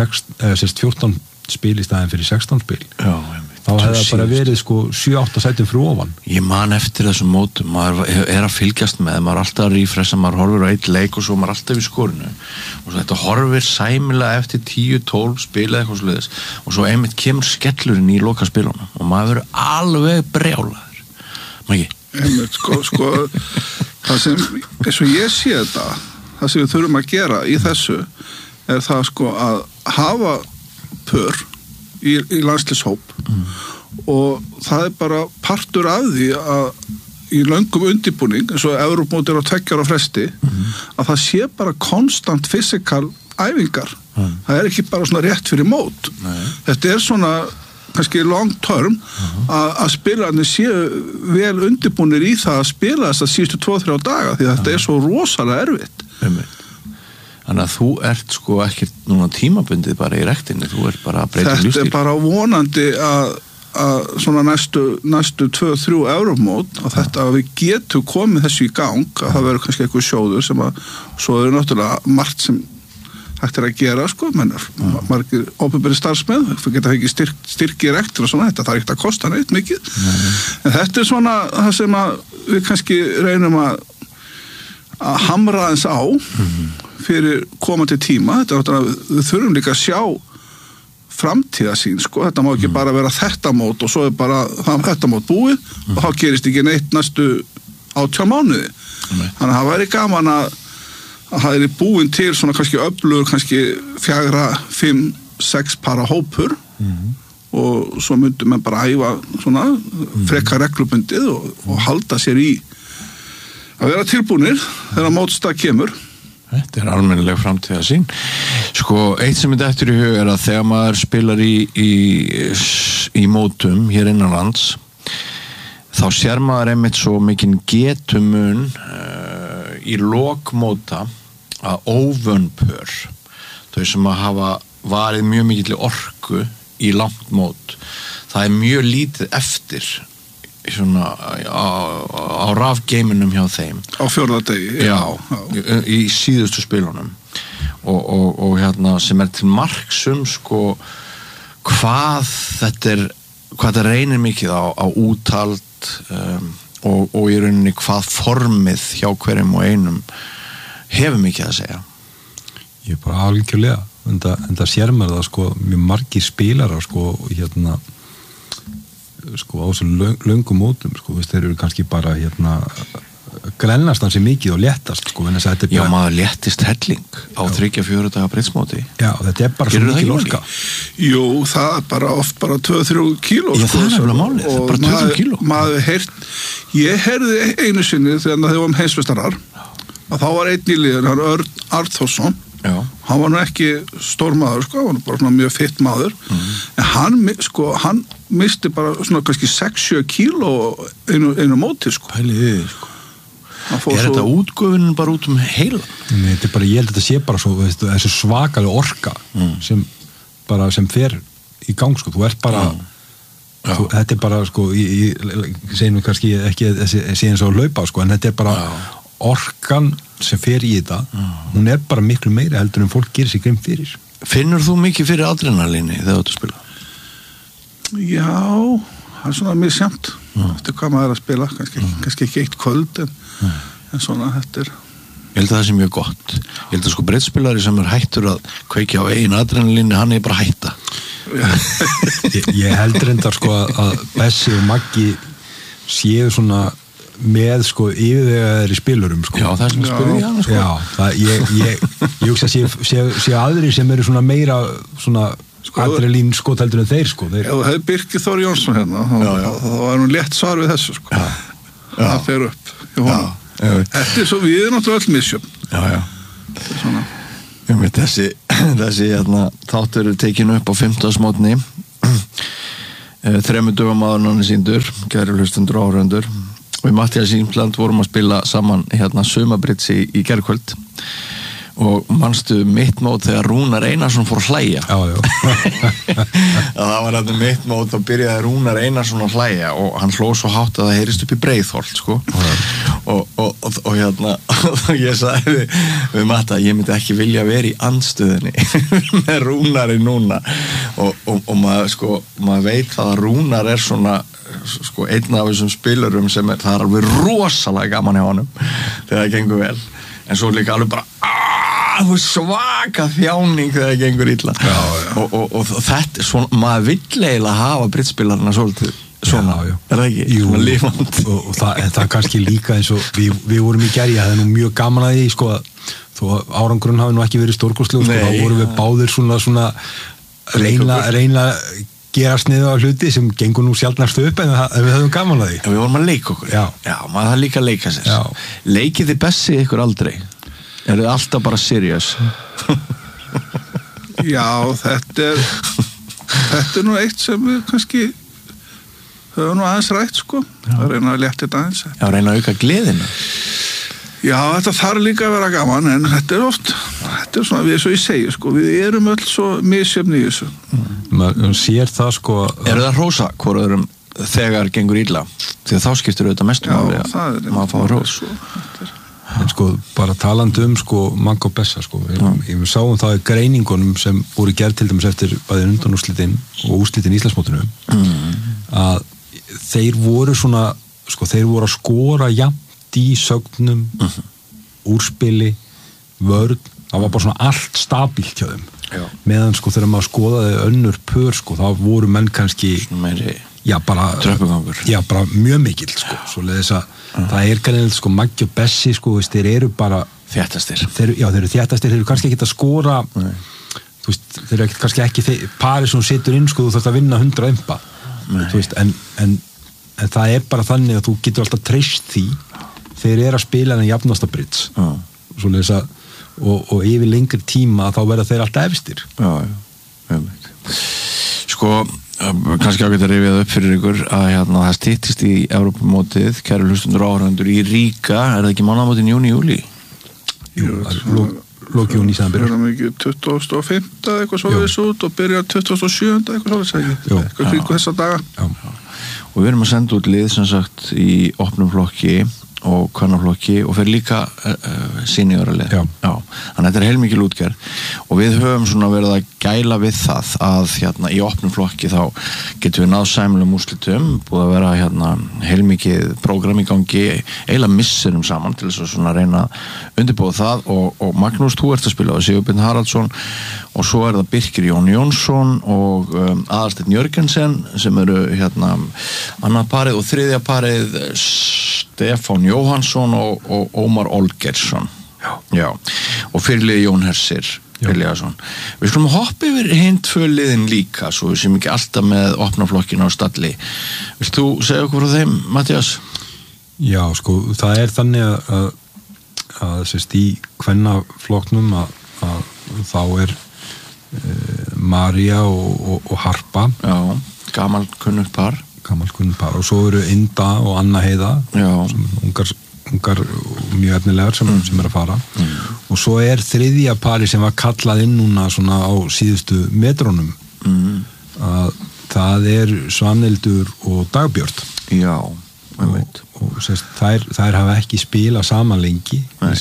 14 spil í staðin fyrir 16 spil. Já, þá hefði það bara verið sko 7-8 sætum fyrir ofan. Ég man eftir þessum mótum, maður er að fylgjast með, maður er alltaf að rífressa, maður horfir á eitt leik og svo maður er alltaf í skorinu og svo þetta horfir sæmilega eftir 10-12 spil eða eitthvað sluðis og svo einmitt kemur skellurinn í loka spilunum og maður verður alveg brjálaður. Mæki? Einmitt, sko það sem, eins og ég sé þetta það sem við þurfum að gera í þessu er það sko að hafa pör í landslishóp og það er bara partur af því að í löngum undirbúning eins og Evrópumót er á 2 ára fresti að það sé bara konstant physical æfingar. Það er ekki bara svona rétt fyrir mót. Þetta er svona kannski long term að spilarnir séu vel undirbúnir í það að spila þess að síðustu 2-3 daga því að þetta er svo rosalega erfitt. Þannig að þú ert sko ekki núna tímabundið bara í rektinni, þú ert bara að breyta lífstíl. Þetta er bara vonandi að svona næstu 2-3 Evrópumót að þetta að við getum komið þessu í gang að það verður kannski eitthvað sjóður sem að svo er náttúrulega margt sem hægt er að gera sko, margir opinberi starfsmenn, við getum ekki styrki í rektur og svona, þetta þarf ekki að kosta neitt mikið, en þetta er svona það sem að við kannski reynum að hamra aðeins á fyrir komandi tíma, þetta er náttúrulega, við þurfum líka að sjá framtíðasýn sko, þetta má ekki bara vera þetta mót og svo er bara þetta mót búið og þá gerist ekki neitt næstu 18 mánuði, þannig að það væri gaman að það er búin til svona kannski öflugur kannski 4, 5, 6 para hópur og svo myndum við bara æfa svona frekar reglubundið og halda sér í að vera tilbúnir þegar mótstað kemur. Þetta er almennileg framtíðasýn. Sko, eitt sem er eftir í hug er að þegar maður spilar í mótum hér innanlands þá sér maður einmitt svo mikinn getumun í lokmóta að óvönpör þau sem að hafa varið mjög mikill orku í langt mót það er mjög lítið eftir svona á rafgeiminum hjá þeim á 4. degi í síðustu spilunum og hérna sem er til marksum sko hvað þetta reynir mikið á úthald og í rauninni hvað formið hjá hverjum og einum hefur mikið að segja. Ég er bara algjörlega en það sér maður það sko mjög margir spilarar sko hérna sko á þessu löngum mótum sko þeir eru kannski bara hérna grennast hansi mikið og léttast sko en þess að þetta er bara... Já, maður léttist helling á 3-4 daga breytsmóti. Já, þetta er bara svo mikið orka. Jú, það er bara oft bara 2-3 kíló. Já, það er nefnilega málið, það er bara 2-3 kíló. Ég heyrði einu sinni þegar þau varum heimsmeistarar að þá var einn í liðinu, Örn Arþórsson hann var nú ekki stór maður sko, hann var bara svona mjög fitt maður en hann misti bara svona kannski 6-7 kíló einu móti sko. Pæliði sko. Þetta útgöfunin bara út heila? Nei, þetta bara, ég held að þetta sé bara svo, veistu, þessi svakalega orka sem fer í gang sko, þú ert bara þetta bara sko, ég segjum kannski ekki sé eins og laupa sko, en þetta bara orkan sem fer í þetta, hún bara miklu meira heldur en fólk gerir sig grimm fyrir. Finnur þú mikið fyrir adrenalíni þegar þú spila? Já, það svona mjög sjamt eftir hvað maður að spila, kannski ekki eitt kvöld en svona þetta Ég held að það sé mjög gott. Ég held að sko brettspilari sem hættur að kveikja á eigin adrenalíni, hann bara hætta. Ég held reyndar sko að Bessi og Maggi séu svona með sko yfirvegaðir í spilurum sko. Já, það sem spilur í hana sko. Já, ég hugsa að séu aðrir sem eru svona meira svona adrenalín sko heldur en þeir sko. Ef þú hefði Birgir Þór Jónsson hérna, þá var hún létt svar við þessu sko. Það fer upp hjá honum. Þetta svo, við náttúrulega öll misjöfn. Þessi þáttur tekinu upp á 15. mótni 3 dögum áður hann síndur, kæru hlustundur og áhorfendur. Og í Matthías Ímsland vorum að spila saman Sumarbrits í gærkvöld og manstu mitt mót þegar Rúnar Einarsson fór að hlæja. Það var þetta mitt mót og byrjaði Rúnar Einarsson að hlæja og hann hló svo hátt að það heyrist upp í Breiðholt sko. Og ég sagði við Matta, ég myndi ekki vilja vera í andstöðinni með Rúnari núna og maður veit að Rúnar svona sko einn af þessum spilurum sem það alveg rosalega gaman hjá honum þegar það gengur vel en svo líka alveg bara svaka þjáning þegar það gengur illa og þetta svona, maður vill eiginlega hafa brittspilarna svolítið svona, er það ekki? Jú, og það kannski líka eins og við vorum í gerja, það nú mjög gaman að því sko, þó árangurinn hafi nú ekki verið stórkostlegur sko, þá vorum við báðir svona reyna gera sniðu á hluti sem gengur nú sjaldnast upp en við höfum gaman að því. Við vorum að leika okkur. Já, maður það líka að leika sér. Leikið þið Bessi ykkur aldrei? Er þið alltaf bara serious? Já, þetta er nú eitt sem við kannski höfum nú aðeins rætt sko. Það reyna að létta þetta aðeins. Já, reyna að auka gleðina. Já, þetta þarf líka að vera gaman en þetta er svona, við svo ég segi sko, við erum öll svo misjöfn í þessu. Maður sér það sko Er það hrósa hvoruðurum þegar gengur illa? Því að þá skiptir auðvitað mestum máli að maður fá hrós. En sko, bara talandi sko Magga og Bessa sko, við sáum það í greiningunum sem voru gerð til dæmis eftir bæði undanúrslitin og úrslitin í Íslandsmótinu að þeir voru svona, sko, þeir voru að skora jafnt í sögnum, úrspili, vörn, það var bara svona allt stabílt hjá þeim. Meðan sko þegar maður skoðaði önnur pör sko, þá voru menn kannski meiri bara tröppugangur. Já, bara mjög mikill sko, svoleiðis að það er kannski sko Maggi og Bessi sko, þeir eru bara þéttastir. Þeir eru þéttastir, þeir eru kannski ekki að skora þú veist, þeir eru kannski ekki parið sem situr inn sko, þú þarfst að vinna 100 impa, þú veist, en það er bara þannig að þú getur alltaf treyst því þeir eru að spila en jafnasta Brits svoleiðis að og yfir lengri tíma þá verða þeir alltaf efstir. Já. Sko, kannski ágætt að rifja það upp fyrir ykkur að það styttist í Evrópumótið, kæru hlustundur og áhorfendur í Ríga, er það ekki mánaðamótin júni-júli? Jú, lók júni sem það byrjar. Það er ekki 25. eitthvað svoleiðis út og byrjar 27. eitthvað svoleiðis eitthvað kringu þessa daga. Já. Og við erum að senda út lið sem sagt í opnum flokki og kvennaflokki og fyrir líka senioralið. Já. Þannig að þetta er heilmikil útgerð og við höfum svona verið að gæla við það að í opnum flokki þá getum við náð sæmilegum úrslitum, búið að vera heilmikið prógram í gangi eiginlega misserum saman til þess að svona reyna að undirbúa það og Magnús, þú ert að spila á Sigurbjörn Haraldsson og svo er það Birkir Jón Jónsson og Aðalsteinn Jörgensen sem eru annað parið og þriðja parið Stefán Jóhansson og Ómar Olgersson. Já. Og fyrirliði Jón Hersir Eliasson. Við skulum hoppa yfir hinn 2 liðin líka svo við séum ekki alltaf með opna flokkina á stalli. Vilt þú segja okkur frá þeim, Matthías? Já, sko, það er þannig að sérst í kvennaflokknum að þá María og Harpa. Já, gamalkunnugt par. Og svo eru Inda og Anna Heiða, sem ungar mjög efnilegar sem að fara. Og svo þriðja pari sem var kallað inn núna svona á síðustu metrónum. Að það Svanhildur og Dagbjörn. Já, og þær hafa ekki spilað saman lengi.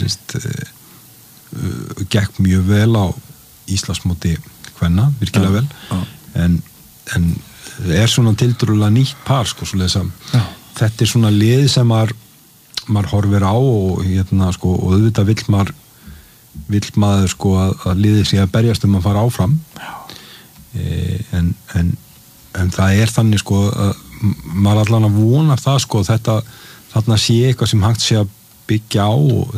Gekk mjög vel á Íslandsmóti kvenna, virkilega vel. En svona tiltölulega nýtt par, sko, þetta svona lið sem maður horfir á og sko, og auðvitað vill maður sko að liðið sé að berjast að fara áfram. En það þannig sko að maður allan að vonar það sko þarna sé eitthvað sem hægt sé að byggja á og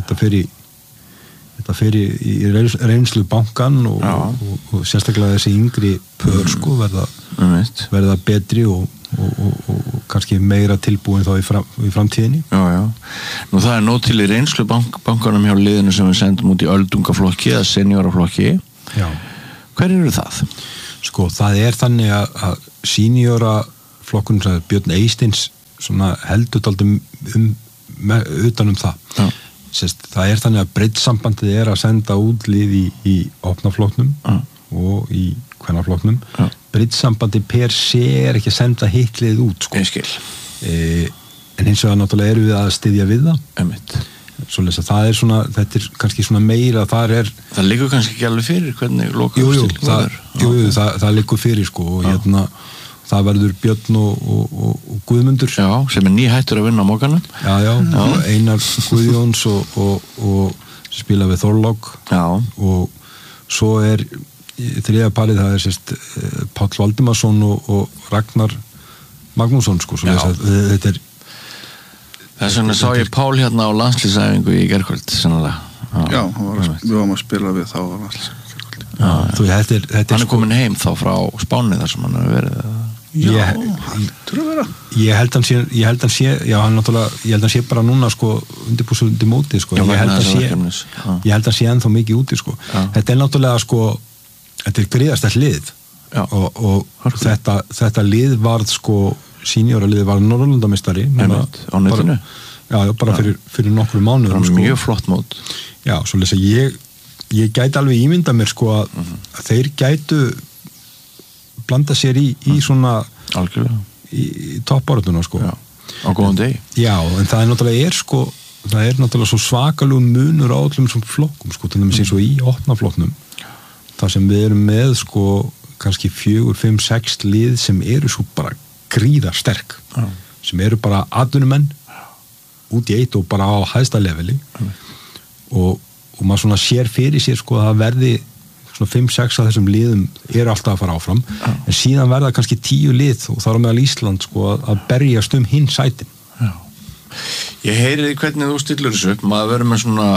þetta fer í reynslu bankan og sérstaklega þessi yngri pör sko verða betri og kannski meira tilbúin þá í framtíðinni. Já. Nú það nóg til í reynslu bankanum hjá liðinu sem við sendum út í öldungaflokki eða senioraflokki. Já. Hver eru það? Sko, það þannig að senioraflokkurinn sem Björn Eysteins heldur dálítið utan það. Já. Það þannig að breiddssambandið að senda út lið í opnaflokknum og í kvennaflokknum. Breiddssambandið per se ekki að senda hitt lið út, sko. Ég skil. En hins vegar náttúrulega við að styðja við það. Einmitt. Svoleiðis að það þetta kannski svona meira, það liggur kannski ekki alveg fyrir hvernig loka uppstilling var. Jú, það liggur fyrir, sko, og það verður Björn og Guðmundur. Já, sem nýhættur að vinna á Mókanum. Já, Einar Guðjóns og spila við Þorlák. Já. Og svo þriðja parið, það Páll Valdimarsson og Ragnar Magnússon, sko, svoleiðis að Þess vegna sá ég Pál hérna á landslýsæfingu í gærkvöld, sennilega. Já, við varum að spila við þá á landslýsæfingu í gærkvöld. Hann komin heim þá frá Spáni þar sem hann hefur verið. Já, heldur að vera. Ég held hann sé bara núna, sko, undirbúið undir móti, sko. Ég held hann sé ennþá mikið úti, sko. Þetta náttúrulega, sko, þetta gríðastætt lið. Og þetta lið varð, sko, senioraliðið var Norðurlandameistari á netinu. Já, bara fyrir nokkru mánuðum. Það mjög flott mót. Já, svoleiðis að ég gæti alveg ímynda mér sko að þeir gætu blanda sér í svona algjörlega í toppárátuna sko. Já, á góðan degi. Já, en það náttúrulega sko, það náttúrulega svo svakalugum munur á öllum svona flokkum sko, til dæmis eins og í opnaflokknum. Það sem við erum með sko kannski 4, 5, 6 lið sem eru svo bara gríðar sterk sem eru bara atvinnumenn út í eitt og bara á hæsta leveli og maður svona sér fyrir sér sko að það verði svona 5-6 af þessum liðum eru alltaf að fara áfram en síðan verða kannski 10 lið og þar á meðal Ísland sko að berjast hinn sætin. Ég heyri hvernig þú stillur þessu upp, maður verður með svona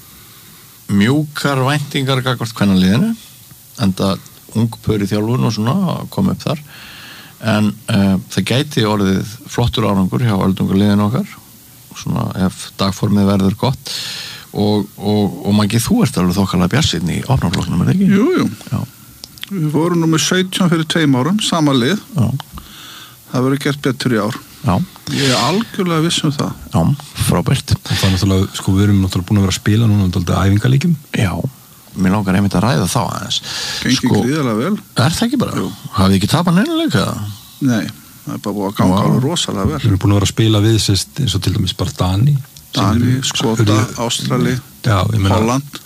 mjúkar væntingar gagnvart kvennaliðinu enda ungpör í þjálfun og svona kom upp þar en það gæti orðið flottur árangur hjá öldungarliðinu okkar svona ef dagformið verður gott og Maggi, þú ert alveg þokkalega bjartsýnn í opnaflokknum, er það ekki? Jú. Já. Við vorum númer 17 fyrir 2 árum, sama lið. Já. Það verður gert betur í ár. Já. Ég algjörlega viss það. Já, frábært. Og það náttúrulega, sko, við erum náttúrulega búin að vera að spila núna æfingarleikjum. Já. Mér langar einmitt að ræða þá aðeins. Gengi gríðarlega vel. Er það ekki bara? Jú. Hafið ekki tapað neina leika? Nei, það er bara búið að ganga alveg rosalega vel. Við erum búin að vera að spila við eins og til dæmis bara Dani, Skota, Ástrali, Holland.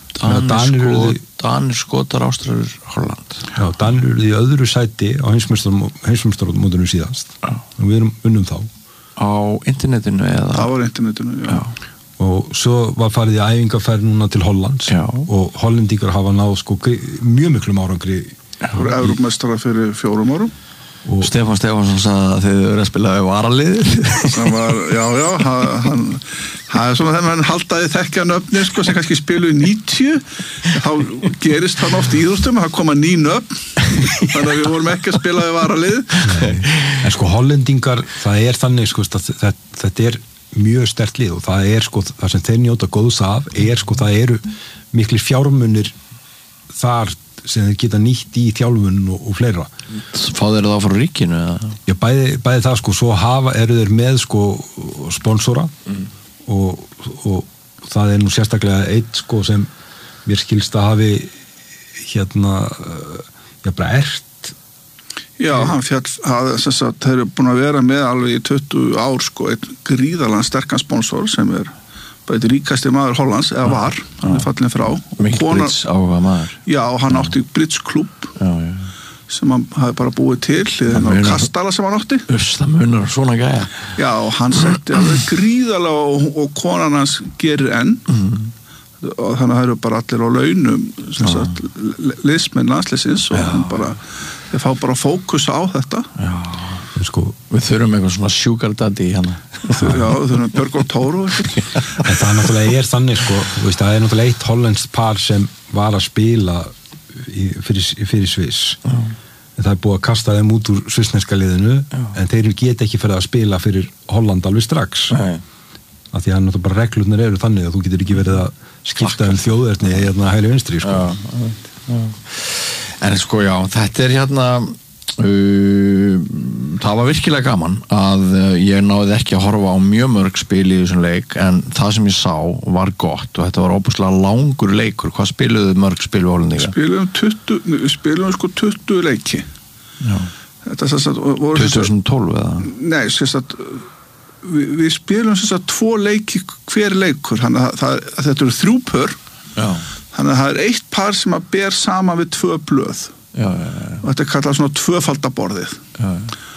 Danir, Skotar, Ástralir, Holland. Já, Danir eru í öðru sæti á heimsmeistaramótinu síðast. Og við unnum þá. Á internetinu eða? Það var internetinu, já. Og svo var farið í æfingarferð núna til Hollands og hollendingar hafa náð sko mjög miklum árangri. Það voru Evrópumeistarar fyrir 4 árum. Og Stefán Stefánsson sagði að þið eru að spila við varaliðið. Það var, það er svona þegar hann haldaði þekkja nöfni sko sem kannski spilu í 90 þá gerist hann oft í íþróttum, það koma ný nöfn þannig að við vorum ekki að spila við varaliðið. En sko hollendingar, það þannig sko þetta mjög sterkt lið og það sko það sem þeir njóta góðs af sko það eru miklir fjármunir þar sem þeir geta nýtt í þjálfun og fleira. Fá þeir það frá ríkinu? Já, bæði það sko, svo eru þeir með sko sponsora og það nú sérstaklega eitt sko sem mér skilst að hafi bara ert. Já, hann þeir eru búin að vera með alveg í 20 ár sko, einn gríðarlega sterkan sponsor sem bara eitt ríkasti maður Hollands, eða var, hann fallin frá. Mikið Brits áhuga maður. Já, hann átti Brits klubb sem hann hafi bara búið til á kastala sem hann átti. Það munar svona gæja. Já, og hann setti alveg gríðarlega og konan hans gerir enn og þannig að það eru bara allir á launum liðsmenn landsliðsins og hann bara ég fá bara fókus á þetta. Já, sko, við þurfum eitthvað svona sugar daddy hérna. Já, við þurfum Björg og Tóru. En það náttúrulega þannig, sko, veist, það náttúrulega eitt hollenskt par sem var að spila fyrir Sviss. En það búið að kasta þeim út úr svissneska liðinu, en þeir geta ekki fyrir að spila fyrir Holland alveg strax. Af því að náttúrulega bara reglurnar eru þannig að þú getur ekki verið að skipta þjóðerni hægri vinstri, sko. En sko, já, þetta það var virkilega gaman að ég náði ekki að horfa á mjög mörg spil í þessum leik, en það sem ég sá var gott og þetta var óbúslega langur leikur. Hvað spiluðu mörg spil við Hollendinga? Við spiluðum sko 20 leiki. Já. Þetta 2012 eða? Nei, við spilum 2 leiki hver leikur, þannig að þetta eru 3 pör. Já. Þannig að það eitt par sem að ber saman við 2 blöð. Já. Og þetta kallað svona tvöfaldaborðið. Já.